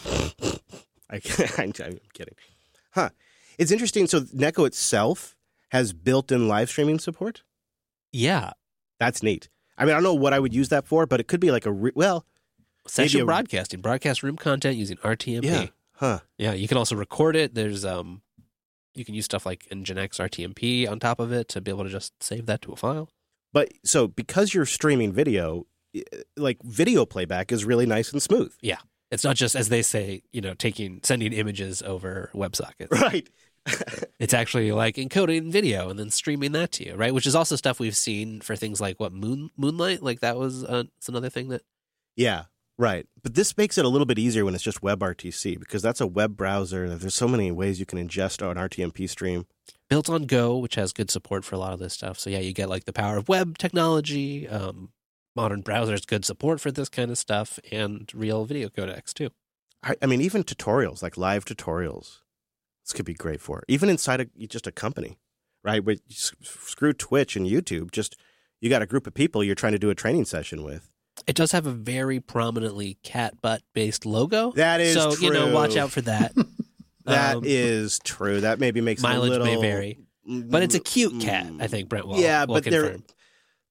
[SPEAKER 2] I, I'm kidding. Huh. It's interesting. So Neko itself has built-in live streaming support?
[SPEAKER 3] Yeah,
[SPEAKER 2] That's neat. I mean, I don't know what I would use that for, but it could be like a, re- well,
[SPEAKER 3] session
[SPEAKER 2] Maybe a-
[SPEAKER 3] broadcasting, broadcast room content using R T M P.
[SPEAKER 2] yeah. Huh.
[SPEAKER 3] Yeah, you can also record it. There's um, you can use stuff like Nginx R T M P on top of it to be able to just save that to a file.
[SPEAKER 2] But so because you're streaming video, i- like video playback is really nice and smooth.
[SPEAKER 3] It's not just, as they say, you know, taking sending images over WebSockets.
[SPEAKER 2] Right.
[SPEAKER 3] It's actually like encoding video and then streaming that to you, right? Which is also stuff we've seen for things like what Moon Moonlight, like that was uh, it's another thing that.
[SPEAKER 2] Yeah, right. But this makes it a little bit easier when it's just WebRTC because that's a web browser. There's so many ways you can ingest an R T M P stream.
[SPEAKER 3] Built on Go, which has good support for a lot of this stuff. So yeah, you get like the power of web technology, um, modern browsers, good support for this kind of stuff, and real video codecs too.
[SPEAKER 2] I, I mean, even tutorials, like live tutorials, this could be great for. Even inside a, just a company, right? But you s- screw Twitch and YouTube. Just you got a group of people you're trying to do a training session with.
[SPEAKER 3] It does have a very prominently cat butt based logo.
[SPEAKER 2] That is
[SPEAKER 3] so
[SPEAKER 2] true.
[SPEAKER 3] you know, watch out for that.
[SPEAKER 2] That
[SPEAKER 3] Um,
[SPEAKER 2] is true. That maybe makes it a
[SPEAKER 3] mileage
[SPEAKER 2] little,
[SPEAKER 3] may vary, but it's a cute cat. I think Brent will.
[SPEAKER 2] Yeah,
[SPEAKER 3] will
[SPEAKER 2] but they're
[SPEAKER 3] confirm.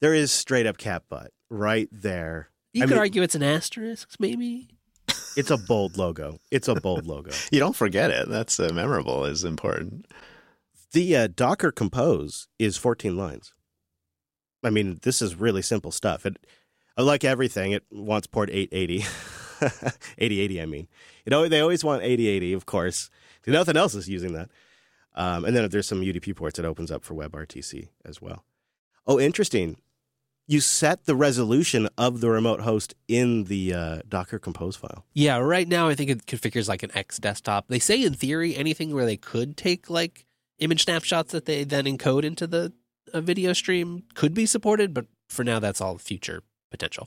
[SPEAKER 2] There is straight up cat butt right there.
[SPEAKER 3] You
[SPEAKER 2] I
[SPEAKER 3] could
[SPEAKER 2] mean,
[SPEAKER 3] argue it's an asterisk, maybe.
[SPEAKER 2] It's a bold logo. It's a bold logo.
[SPEAKER 1] You don't forget it. That's uh, memorable is important.
[SPEAKER 2] The uh, Docker Compose is fourteen lines. I mean, this is really simple stuff. It, like everything, it wants port eight eighty. eighty eighty, I mean. You know, they always want eighty eighty, of course. Nothing else is using that. Um, and then if there's some U D P ports, it opens up for WebRTC as well. Oh, interesting. You set the resolution of the remote host in the uh, Docker Compose file.
[SPEAKER 3] Yeah, right now I think it configures like an X desktop. They say in theory anything where they could take like image snapshots that they then encode into the uh, video stream could be supported, but for now that's all future potential.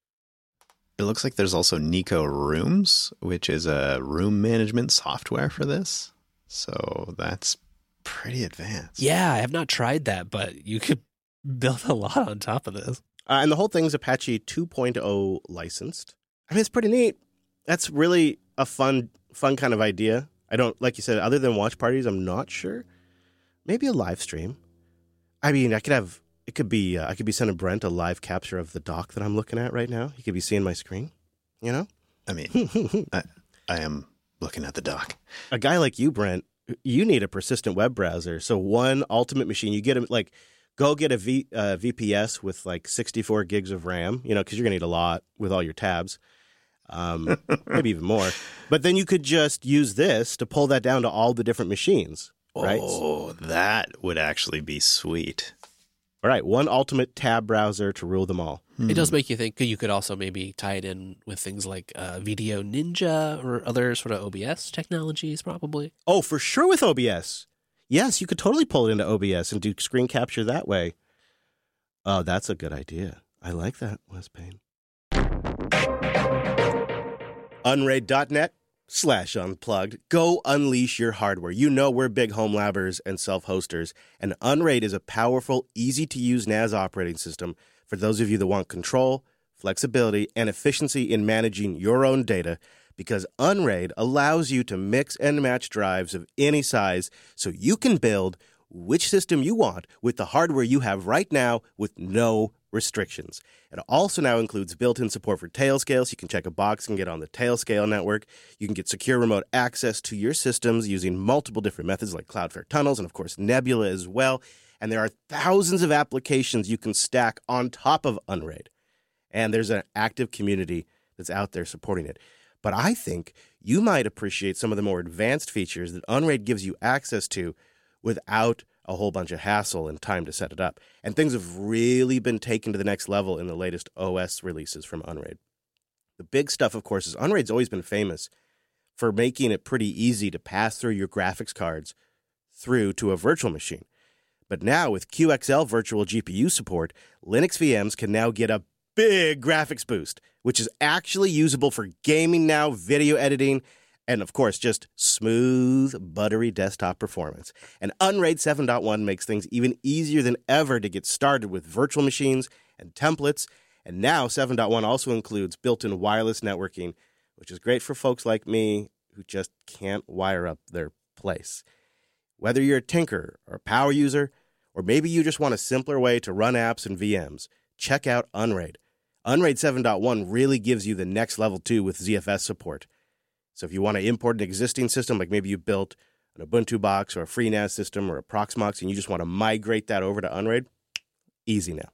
[SPEAKER 1] It looks like there's also Nico Rooms, which is a room management software for this. So that's pretty advanced.
[SPEAKER 3] Yeah, I have not tried that, but you could build a lot on top of this.
[SPEAKER 2] Uh, and the whole thing's Apache two point oh licensed. I mean, it's pretty neat. That's really a fun, fun kind of idea. I don't, like you said, other than watch parties, I'm not sure. Maybe a live stream. I mean, I could have, it could be, uh, I could be sending Brent a live capture of the doc that I'm looking at right now. He could be seeing my screen, you know?
[SPEAKER 1] I mean, I, I am looking at the doc.
[SPEAKER 2] A guy like you, Brent, you need a persistent web browser. So one ultimate machine, you get a, like, go get a v, uh, V P S with like sixty-four gigs of RAM, you know, because you're going to need a lot with all your tabs, um, maybe even more. But then you could just use this to pull that down to all the different machines, right?
[SPEAKER 1] Oh, that would actually be sweet.
[SPEAKER 2] All right, one ultimate tab browser to rule them all.
[SPEAKER 3] It does make you think you could also maybe tie it in with things like uh, Video Ninja or other sort of O B S technologies, probably.
[SPEAKER 2] Oh, for sure with O B S. Yes, you could totally pull it into O B S and do screen capture that way. Oh, that's a good idea. I like that, Wes Payne. Unraid.net slash unplugged. Go unleash your hardware. You know we're big home labbers and self-hosters, and Unraid is a powerful, easy-to-use N A S operating system for those of you that want control, flexibility, and efficiency in managing your own data, because Unraid allows you to mix and match drives of any size so you can build which system you want with the hardware you have right now with no restrictions. It also now includes built-in support for Tailscale, so you can check a box and get on the Tailscale network. You can get secure remote access to your systems using multiple different methods like Cloudflare tunnels and, of course, Nebula as well. And there are thousands of applications you can stack on top of Unraid. And there's an active community that's out there supporting it. But I think you might appreciate some of the more advanced features that Unraid gives you access to without a whole bunch of hassle and time to set it up. And things have really been taken to the next level in the latest O S releases from Unraid. The big stuff, of course, is Unraid's always been famous for making it pretty easy to pass through your graphics cards through to a virtual machine. But now with Q X L virtual G P U support, Linux V Ms can now get a big graphics boost, which is actually usable for gaming now, video editing, and of course, just smooth, buttery desktop performance. And Unraid seven point one makes things even easier than ever to get started with virtual machines and templates. And now seven point one also includes built-in wireless networking, which is great for folks like me who just can't wire up their place. Whether you're a tinker or a power user, or maybe you just want a simpler way to run apps and V Ms, check out Unraid. Unraid seven point one really gives you the next level too with Z F S support. So if you want to import an existing system, like maybe you built an Ubuntu box or a FreeNAS system or a Proxmox, and you just want to migrate that over to Unraid, easy now.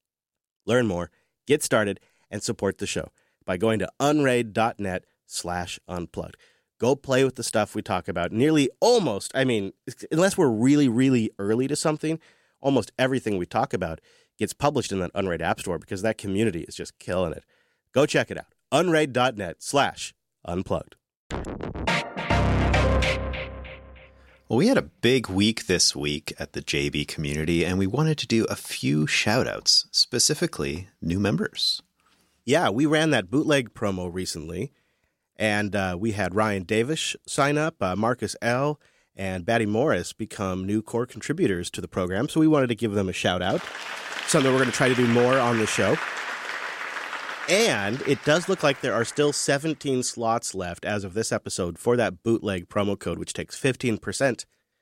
[SPEAKER 2] Learn more, get started, and support the show by going to unraid.net slash unplugged. Go play with the stuff we talk about. Nearly almost, I mean, unless we're really, really early to something, almost everything we talk about gets published in that Unraid App Store because that community is just killing it. Go check it out. Unraid.net slash unplugged.
[SPEAKER 1] Well, we had a big week this week at the J B community, and we wanted to do a few shout-outs, specifically new members.
[SPEAKER 2] Yeah, we ran that bootleg promo recently, and uh, we had Ryan Davis sign up, uh, Marcus L., and Batty Morris become new core contributors to the program, so we wanted to give them a shout-out, something we're going to try to do more on the show. And it does look like there are still seventeen slots left as of this episode for that bootleg promo code, which takes fifteen percent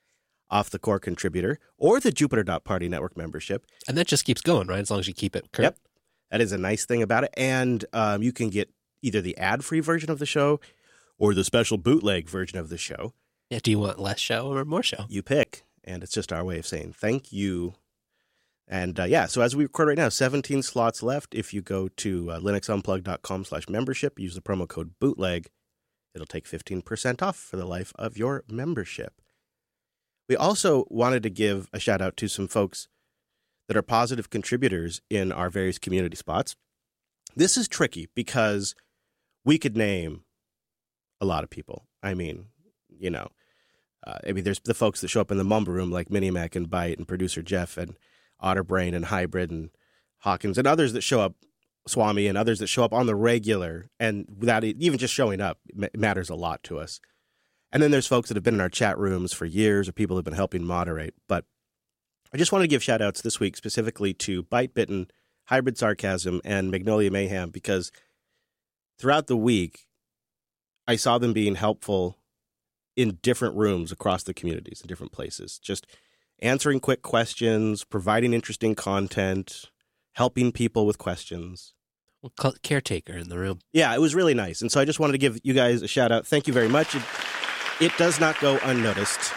[SPEAKER 2] off the core contributor or the Jupiter.Party network membership.
[SPEAKER 3] And that just keeps going, right? As long as you keep it current.
[SPEAKER 2] Yep. That is a nice thing about it. And um, you can get either the ad-free version of the show or the special bootleg version of the show.
[SPEAKER 3] Yeah, do you want less show or more show?
[SPEAKER 2] You pick. And it's just our way of saying thank you. And uh, yeah, so as we record right now, seventeen slots left. If you go to uh, linuxunplug.com slash membership, use the promo code bootleg, it'll take fifteen percent off for the life of your membership. We also wanted to give a shout out to some folks that are positive contributors in our various community spots. This is tricky because we could name a lot of people. I mean, you know, uh, I mean, there's the folks that show up in the Mumble Room like Minimac and Byte and producer Jeff and Otterbrain and Hybrid and Hawkins and others that show up, Swami and others that show up on the regular, and without even just showing up matters a lot to us. And then there's folks that have been in our chat rooms for years or people who have been helping moderate. But I just want to give shout outs this week specifically to Byte Bitten, Hybrid Sarcasm, and Magnolia Mayhem, because throughout the week I saw them being helpful in different rooms across the communities in different places, just answering quick questions, providing interesting content, helping people with questions.
[SPEAKER 3] We'll call it caretaker in the room.
[SPEAKER 2] Yeah, it was really nice. And so I just wanted to give you guys a shout out. Thank you very much. It, it does not go unnoticed.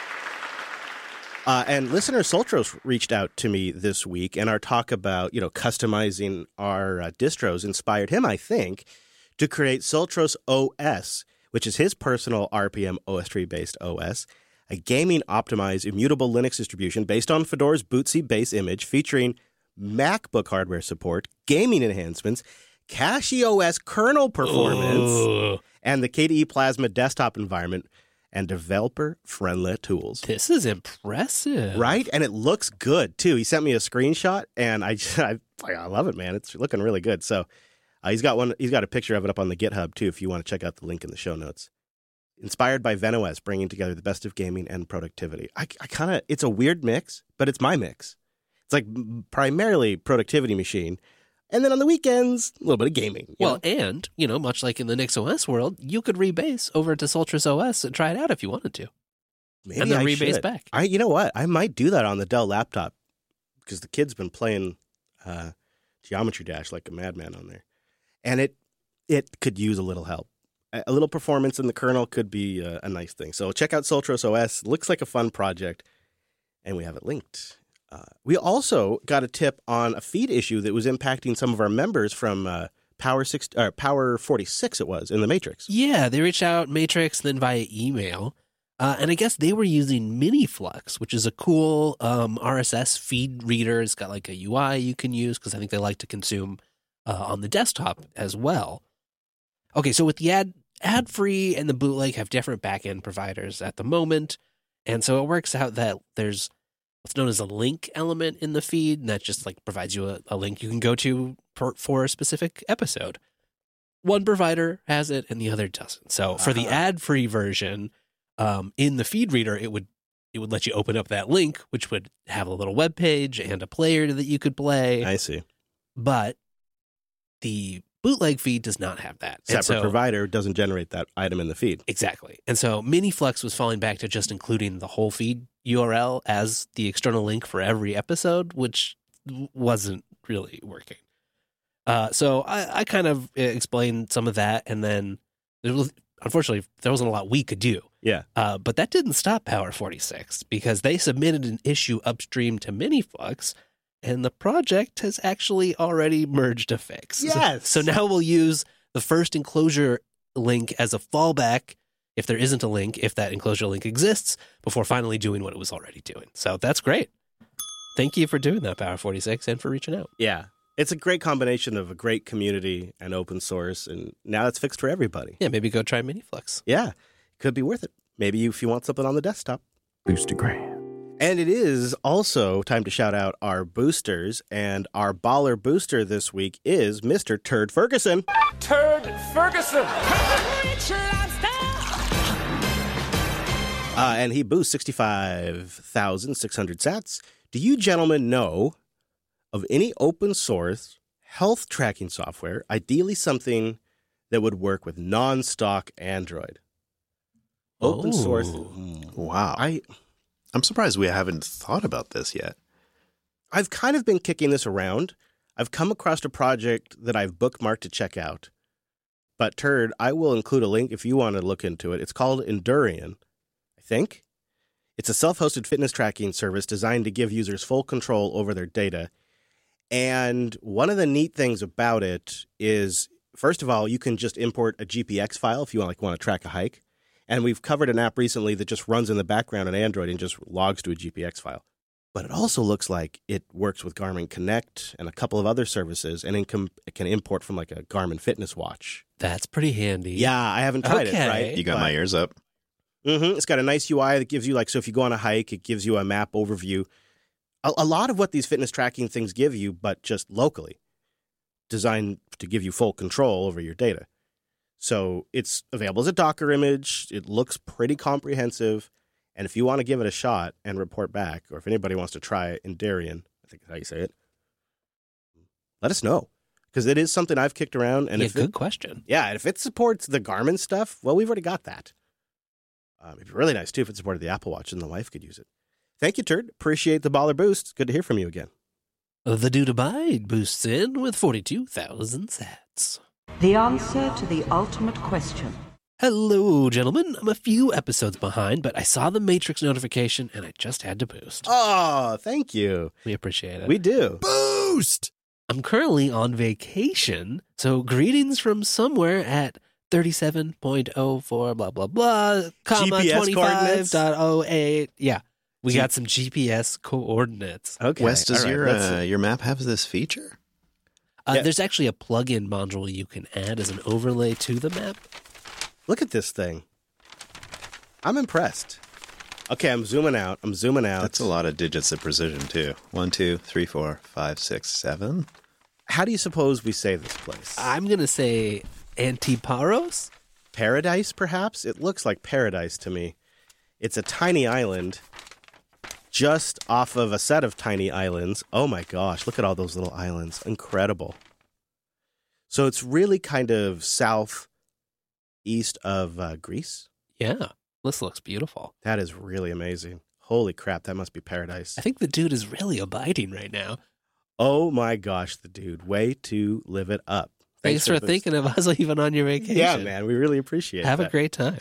[SPEAKER 2] Uh, and listener Soltros reached out to me this week, and our talk about, you know, customizing our uh, distros inspired him, I think, to create Soltros O S, which is his personal R P M O S tree-based O S, a gaming-optimized immutable Linux distribution based on Fedora's Bootsy base image, featuring MacBook hardware support, gaming enhancements, CachyOS kernel performance,
[SPEAKER 3] Ooh.
[SPEAKER 2] and the K D E Plasma desktop environment, and developer-friendly tools.
[SPEAKER 3] This is impressive.
[SPEAKER 2] Right? And it looks good, too. He sent me a screenshot, and I I, I love it, man. It's looking really good. So uh, he's got one. He's got a picture of it up on the GitHub, too, if you want to check out the link in the show notes. Inspired by VenOS, bringing together the best of gaming and productivity. I, I kind of, it's a weird mix, but it's my mix. It's like primarily productivity machine. And then on the weekends, a little bit of gaming.
[SPEAKER 3] Well,
[SPEAKER 2] know?
[SPEAKER 3] and, you know, much like in the NixOS world, you could rebase over to Soltros O S and try it out if you wanted to.
[SPEAKER 2] Maybe
[SPEAKER 3] and then
[SPEAKER 2] I
[SPEAKER 3] rebase
[SPEAKER 2] should.
[SPEAKER 3] back.
[SPEAKER 2] I, you know what? I might do that on the Dell laptop because the kid's been playing uh, Geometry Dash like a madman on there. And it it could use a little help. A little performance in the kernel could be a, a nice thing. So check out Soltros O S. Looks like a fun project, and we have it linked. Uh, we also got a tip on a feed issue that was impacting some of our members from uh, Power six, or Power forty-six. It was in the Matrix.
[SPEAKER 3] Yeah, they reached out Matrix, then via email, uh, and I guess they were using MiniFlux, which is a cool um, R S S feed reader. It's got like a U I you can use because I think they like to consume uh, on the desktop as well. Okay, so with the ad ad free and the bootleg have different backend providers at the moment, and so it works out that there's what's known as a link element in the feed, and that just like provides you a, a link you can go to per, for a specific episode. One provider has it and the other doesn't. So for the
[SPEAKER 2] Uh-huh.
[SPEAKER 3] ad-free version, um, in the feed reader, it would it would let you open up that link, which would have a little web page and a player that you could play.
[SPEAKER 2] I see.
[SPEAKER 3] But the bootleg feed does not have that. And
[SPEAKER 2] Separate
[SPEAKER 3] so-
[SPEAKER 2] provider doesn't generate that item in the feed.
[SPEAKER 3] Exactly. And so MiniFlux was falling back to just including the whole feed U R L as the external link for every episode, which w- wasn't really working. Uh, so I, I kind of explained some of that, and then there was, unfortunately, there wasn't a lot we could do.
[SPEAKER 2] Yeah.
[SPEAKER 3] Uh, but that didn't stop Power forty-six because they submitted an issue upstream to MiniFlux, and the project has actually already merged a fix. So-
[SPEAKER 2] Yes.
[SPEAKER 3] So, now we'll use the first enclosure link as a fallback if there isn't a link, if that enclosure link exists, before finally doing what it was already doing. So that's great. Thank you for doing that, Power forty-six, and for reaching out.
[SPEAKER 2] Yeah. It's a great combination of a great community and open source, and now it's fixed for everybody.
[SPEAKER 3] Yeah, maybe go try MiniFlux.
[SPEAKER 2] Yeah. Could be worth it. Maybe if you want something on the desktop.
[SPEAKER 4] Boostergram.
[SPEAKER 2] And it is also time to shout out our boosters, and our baller booster this week is Mister Turd Ferguson.
[SPEAKER 5] Turd Ferguson.
[SPEAKER 2] Uh, and he boosts sixty-five thousand six hundred sats. Do you gentlemen know of any open source health tracking software, ideally something that would work with non-stock Android? Open
[SPEAKER 3] Oh.
[SPEAKER 2] source. Mm,
[SPEAKER 1] Wow.
[SPEAKER 2] I
[SPEAKER 1] I'm surprised we haven't thought about this yet.
[SPEAKER 2] I've kind of been kicking this around. I've come across a project that I've bookmarked to check out. But, Turd, I will include a link if you want to look into it. It's called Endurian, I think. It's a self-hosted fitness tracking service designed to give users full control over their data. And one of the neat things about it is, first of all, you can just import a G P X file if you want, like, want to track a hike. And we've covered an app recently that just runs in the background on Android and just logs to a G P X file. But it also looks like it works with Garmin Connect and a couple of other services, and it can, it can import from like a Garmin fitness watch.
[SPEAKER 3] That's pretty handy.
[SPEAKER 2] Yeah, I haven't tried
[SPEAKER 3] Okay.
[SPEAKER 2] it, right?
[SPEAKER 1] You got
[SPEAKER 2] But,
[SPEAKER 1] my ears up.
[SPEAKER 2] Mm-hmm, it's got a nice U I that gives you, like, so if you go on a hike, it gives you a map overview. A, a lot of what these fitness tracking things give you, but just locally, designed to give you full control over your data. So it's available as a Docker image. It looks pretty comprehensive. And if you want to give it a shot and report back, or if anybody wants to try it in Darien, I think that's how you say it, let us know. Because it is something I've kicked around. And
[SPEAKER 3] yeah,
[SPEAKER 2] if
[SPEAKER 3] good
[SPEAKER 2] it,
[SPEAKER 3] question.
[SPEAKER 2] yeah, and if it supports the Garmin stuff, well, we've already got that. Um, it'd be really nice, too, if it supported the Apple Watch and the wife could use it. Thank you, Turd. Appreciate the baller boost. Good to hear from you again.
[SPEAKER 3] The Dude Abide boosts in with forty-two thousand sats.
[SPEAKER 4] The answer to the ultimate question.
[SPEAKER 3] Hello, gentlemen. I'm a few episodes behind, but I saw the Matrix notification and I just had to boost.
[SPEAKER 2] Oh, thank you.
[SPEAKER 3] We appreciate it.
[SPEAKER 2] We do.
[SPEAKER 1] Boost!
[SPEAKER 3] I'm currently on vacation, so greetings from somewhere at thirty-seven point oh four blah blah blah, comma
[SPEAKER 2] G P S
[SPEAKER 3] twenty-five
[SPEAKER 2] coordinates?
[SPEAKER 3] dot oh eight. Yeah, we
[SPEAKER 2] G-
[SPEAKER 3] got some G P S coordinates.
[SPEAKER 2] Okay.
[SPEAKER 1] Wes, does
[SPEAKER 2] all right,
[SPEAKER 1] your
[SPEAKER 2] let's-
[SPEAKER 1] uh, your map have this feature?
[SPEAKER 3] Uh,
[SPEAKER 2] Yeah.
[SPEAKER 3] There's actually a plugin module you can add as an overlay to the map.
[SPEAKER 2] Look at this thing. I'm impressed. Okay, I'm zooming out. I'm zooming out.
[SPEAKER 1] That's a lot of digits of precision, too. One, two, three, four, five, six, seven.
[SPEAKER 2] How do you suppose we say this place?
[SPEAKER 3] I'm going to say Antiparos?
[SPEAKER 2] Paradise, perhaps? It looks like paradise to me. It's a tiny island just off of a set of tiny islands. Oh my gosh, look at all those little islands. Incredible. So it's really kind of southeast of uh, Greece.
[SPEAKER 3] Yeah, this looks beautiful.
[SPEAKER 2] That is really amazing. Holy crap, that must be paradise.
[SPEAKER 3] I think the dude is really abiding right now.
[SPEAKER 2] Oh my gosh, the dude. Way to live it up.
[SPEAKER 3] Thanks, for
[SPEAKER 2] the-
[SPEAKER 3] thinking of us even on your vacation.
[SPEAKER 2] Yeah, man, we really appreciate
[SPEAKER 3] Have
[SPEAKER 2] that.
[SPEAKER 3] a great time.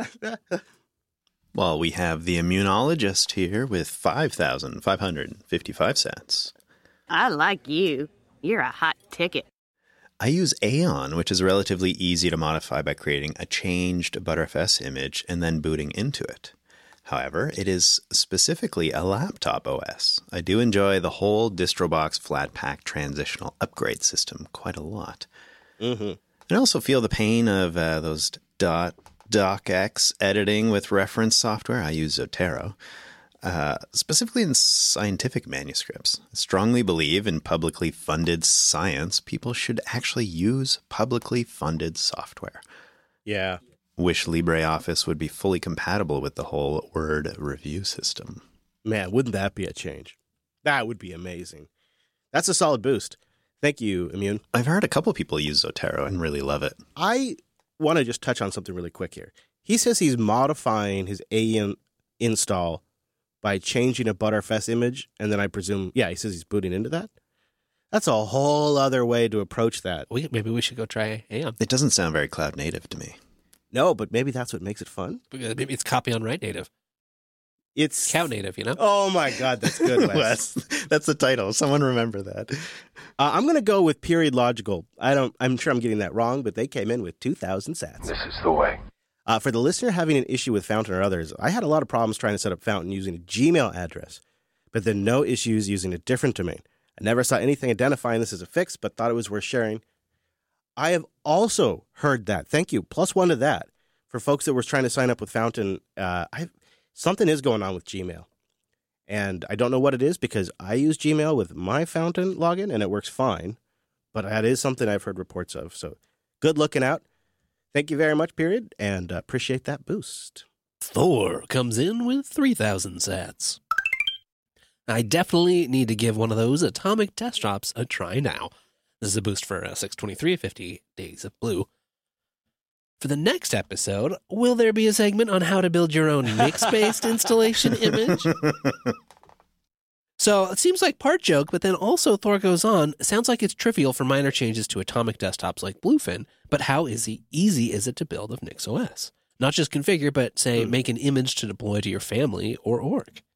[SPEAKER 1] Well, we have the immunologist here with five thousand five hundred fifty-five sats.
[SPEAKER 6] I like you. You're a hot ticket.
[SPEAKER 1] I use Aeon, which is relatively easy to modify by creating a changed ButterFS image and then booting into it. However, it is specifically a laptop O S. I do enjoy the whole DistroBox Flatpak transitional upgrade system quite a lot.
[SPEAKER 2] Mm-hmm.
[SPEAKER 1] I also feel the pain of uh, those dot docx editing with reference software. I use Zotero, uh, specifically in scientific manuscripts. I strongly believe in publicly funded science. People should actually use publicly funded software.
[SPEAKER 2] Yeah.
[SPEAKER 1] Wish LibreOffice would be fully compatible with the whole Word review system.
[SPEAKER 2] Man, wouldn't that be a change? That would be amazing. That's a solid boost. Thank you, Immune.
[SPEAKER 1] I've heard a couple people use Zotero and really love it.
[SPEAKER 2] I want to just touch on something really quick here. He says he's modifying his Aeon install by changing a ButterFS image, and then I presume, yeah, he says he's booting into that. That's a whole other way to approach that.
[SPEAKER 3] We, maybe we should go try Aeon.
[SPEAKER 1] It doesn't sound very cloud native to me.
[SPEAKER 2] No, but maybe that's what makes it fun.
[SPEAKER 3] Maybe it's copy on write native.
[SPEAKER 2] It's
[SPEAKER 3] Cow native, you know?
[SPEAKER 2] Oh my God, that's good, Wes.
[SPEAKER 1] Wes, that's the title. Someone remember that.
[SPEAKER 2] Uh, I'm going to go with Period Logical. I don't. I'm sure I'm getting that wrong, but they came in with two thousand sats.
[SPEAKER 5] This is the way.
[SPEAKER 2] Uh, for the listener having an issue with Fountain or others, I had a lot of problems trying to set up Fountain using a Gmail address, but then no issues using a different domain. I never saw anything identifying this as a fix, but thought it was worth sharing. I have also heard that. Thank you. Plus one to that. For folks that were trying to sign up with Fountain, uh, I something is going on with Gmail. And I don't know what it is because I use Gmail with my Fountain login and it works fine. But that is something I've heard reports of. So good looking out. Thank you very much, period, and uh, appreciate that boost.
[SPEAKER 3] Thor comes in with three thousand sats. I definitely need to give one of those atomic test drops a try now. This is a boost for uh, six twenty-three fifty Days of Blue. For the next episode, will there be a segment on how to build your own Nix-based installation image? So it seems like part joke, but then also Thor goes on, sounds like it's trivial for minor changes to atomic desktops like Bluefin, but how is he, easy is it to build of NixOS? Not just configure, but say, hmm. make an image to deploy to your family or org.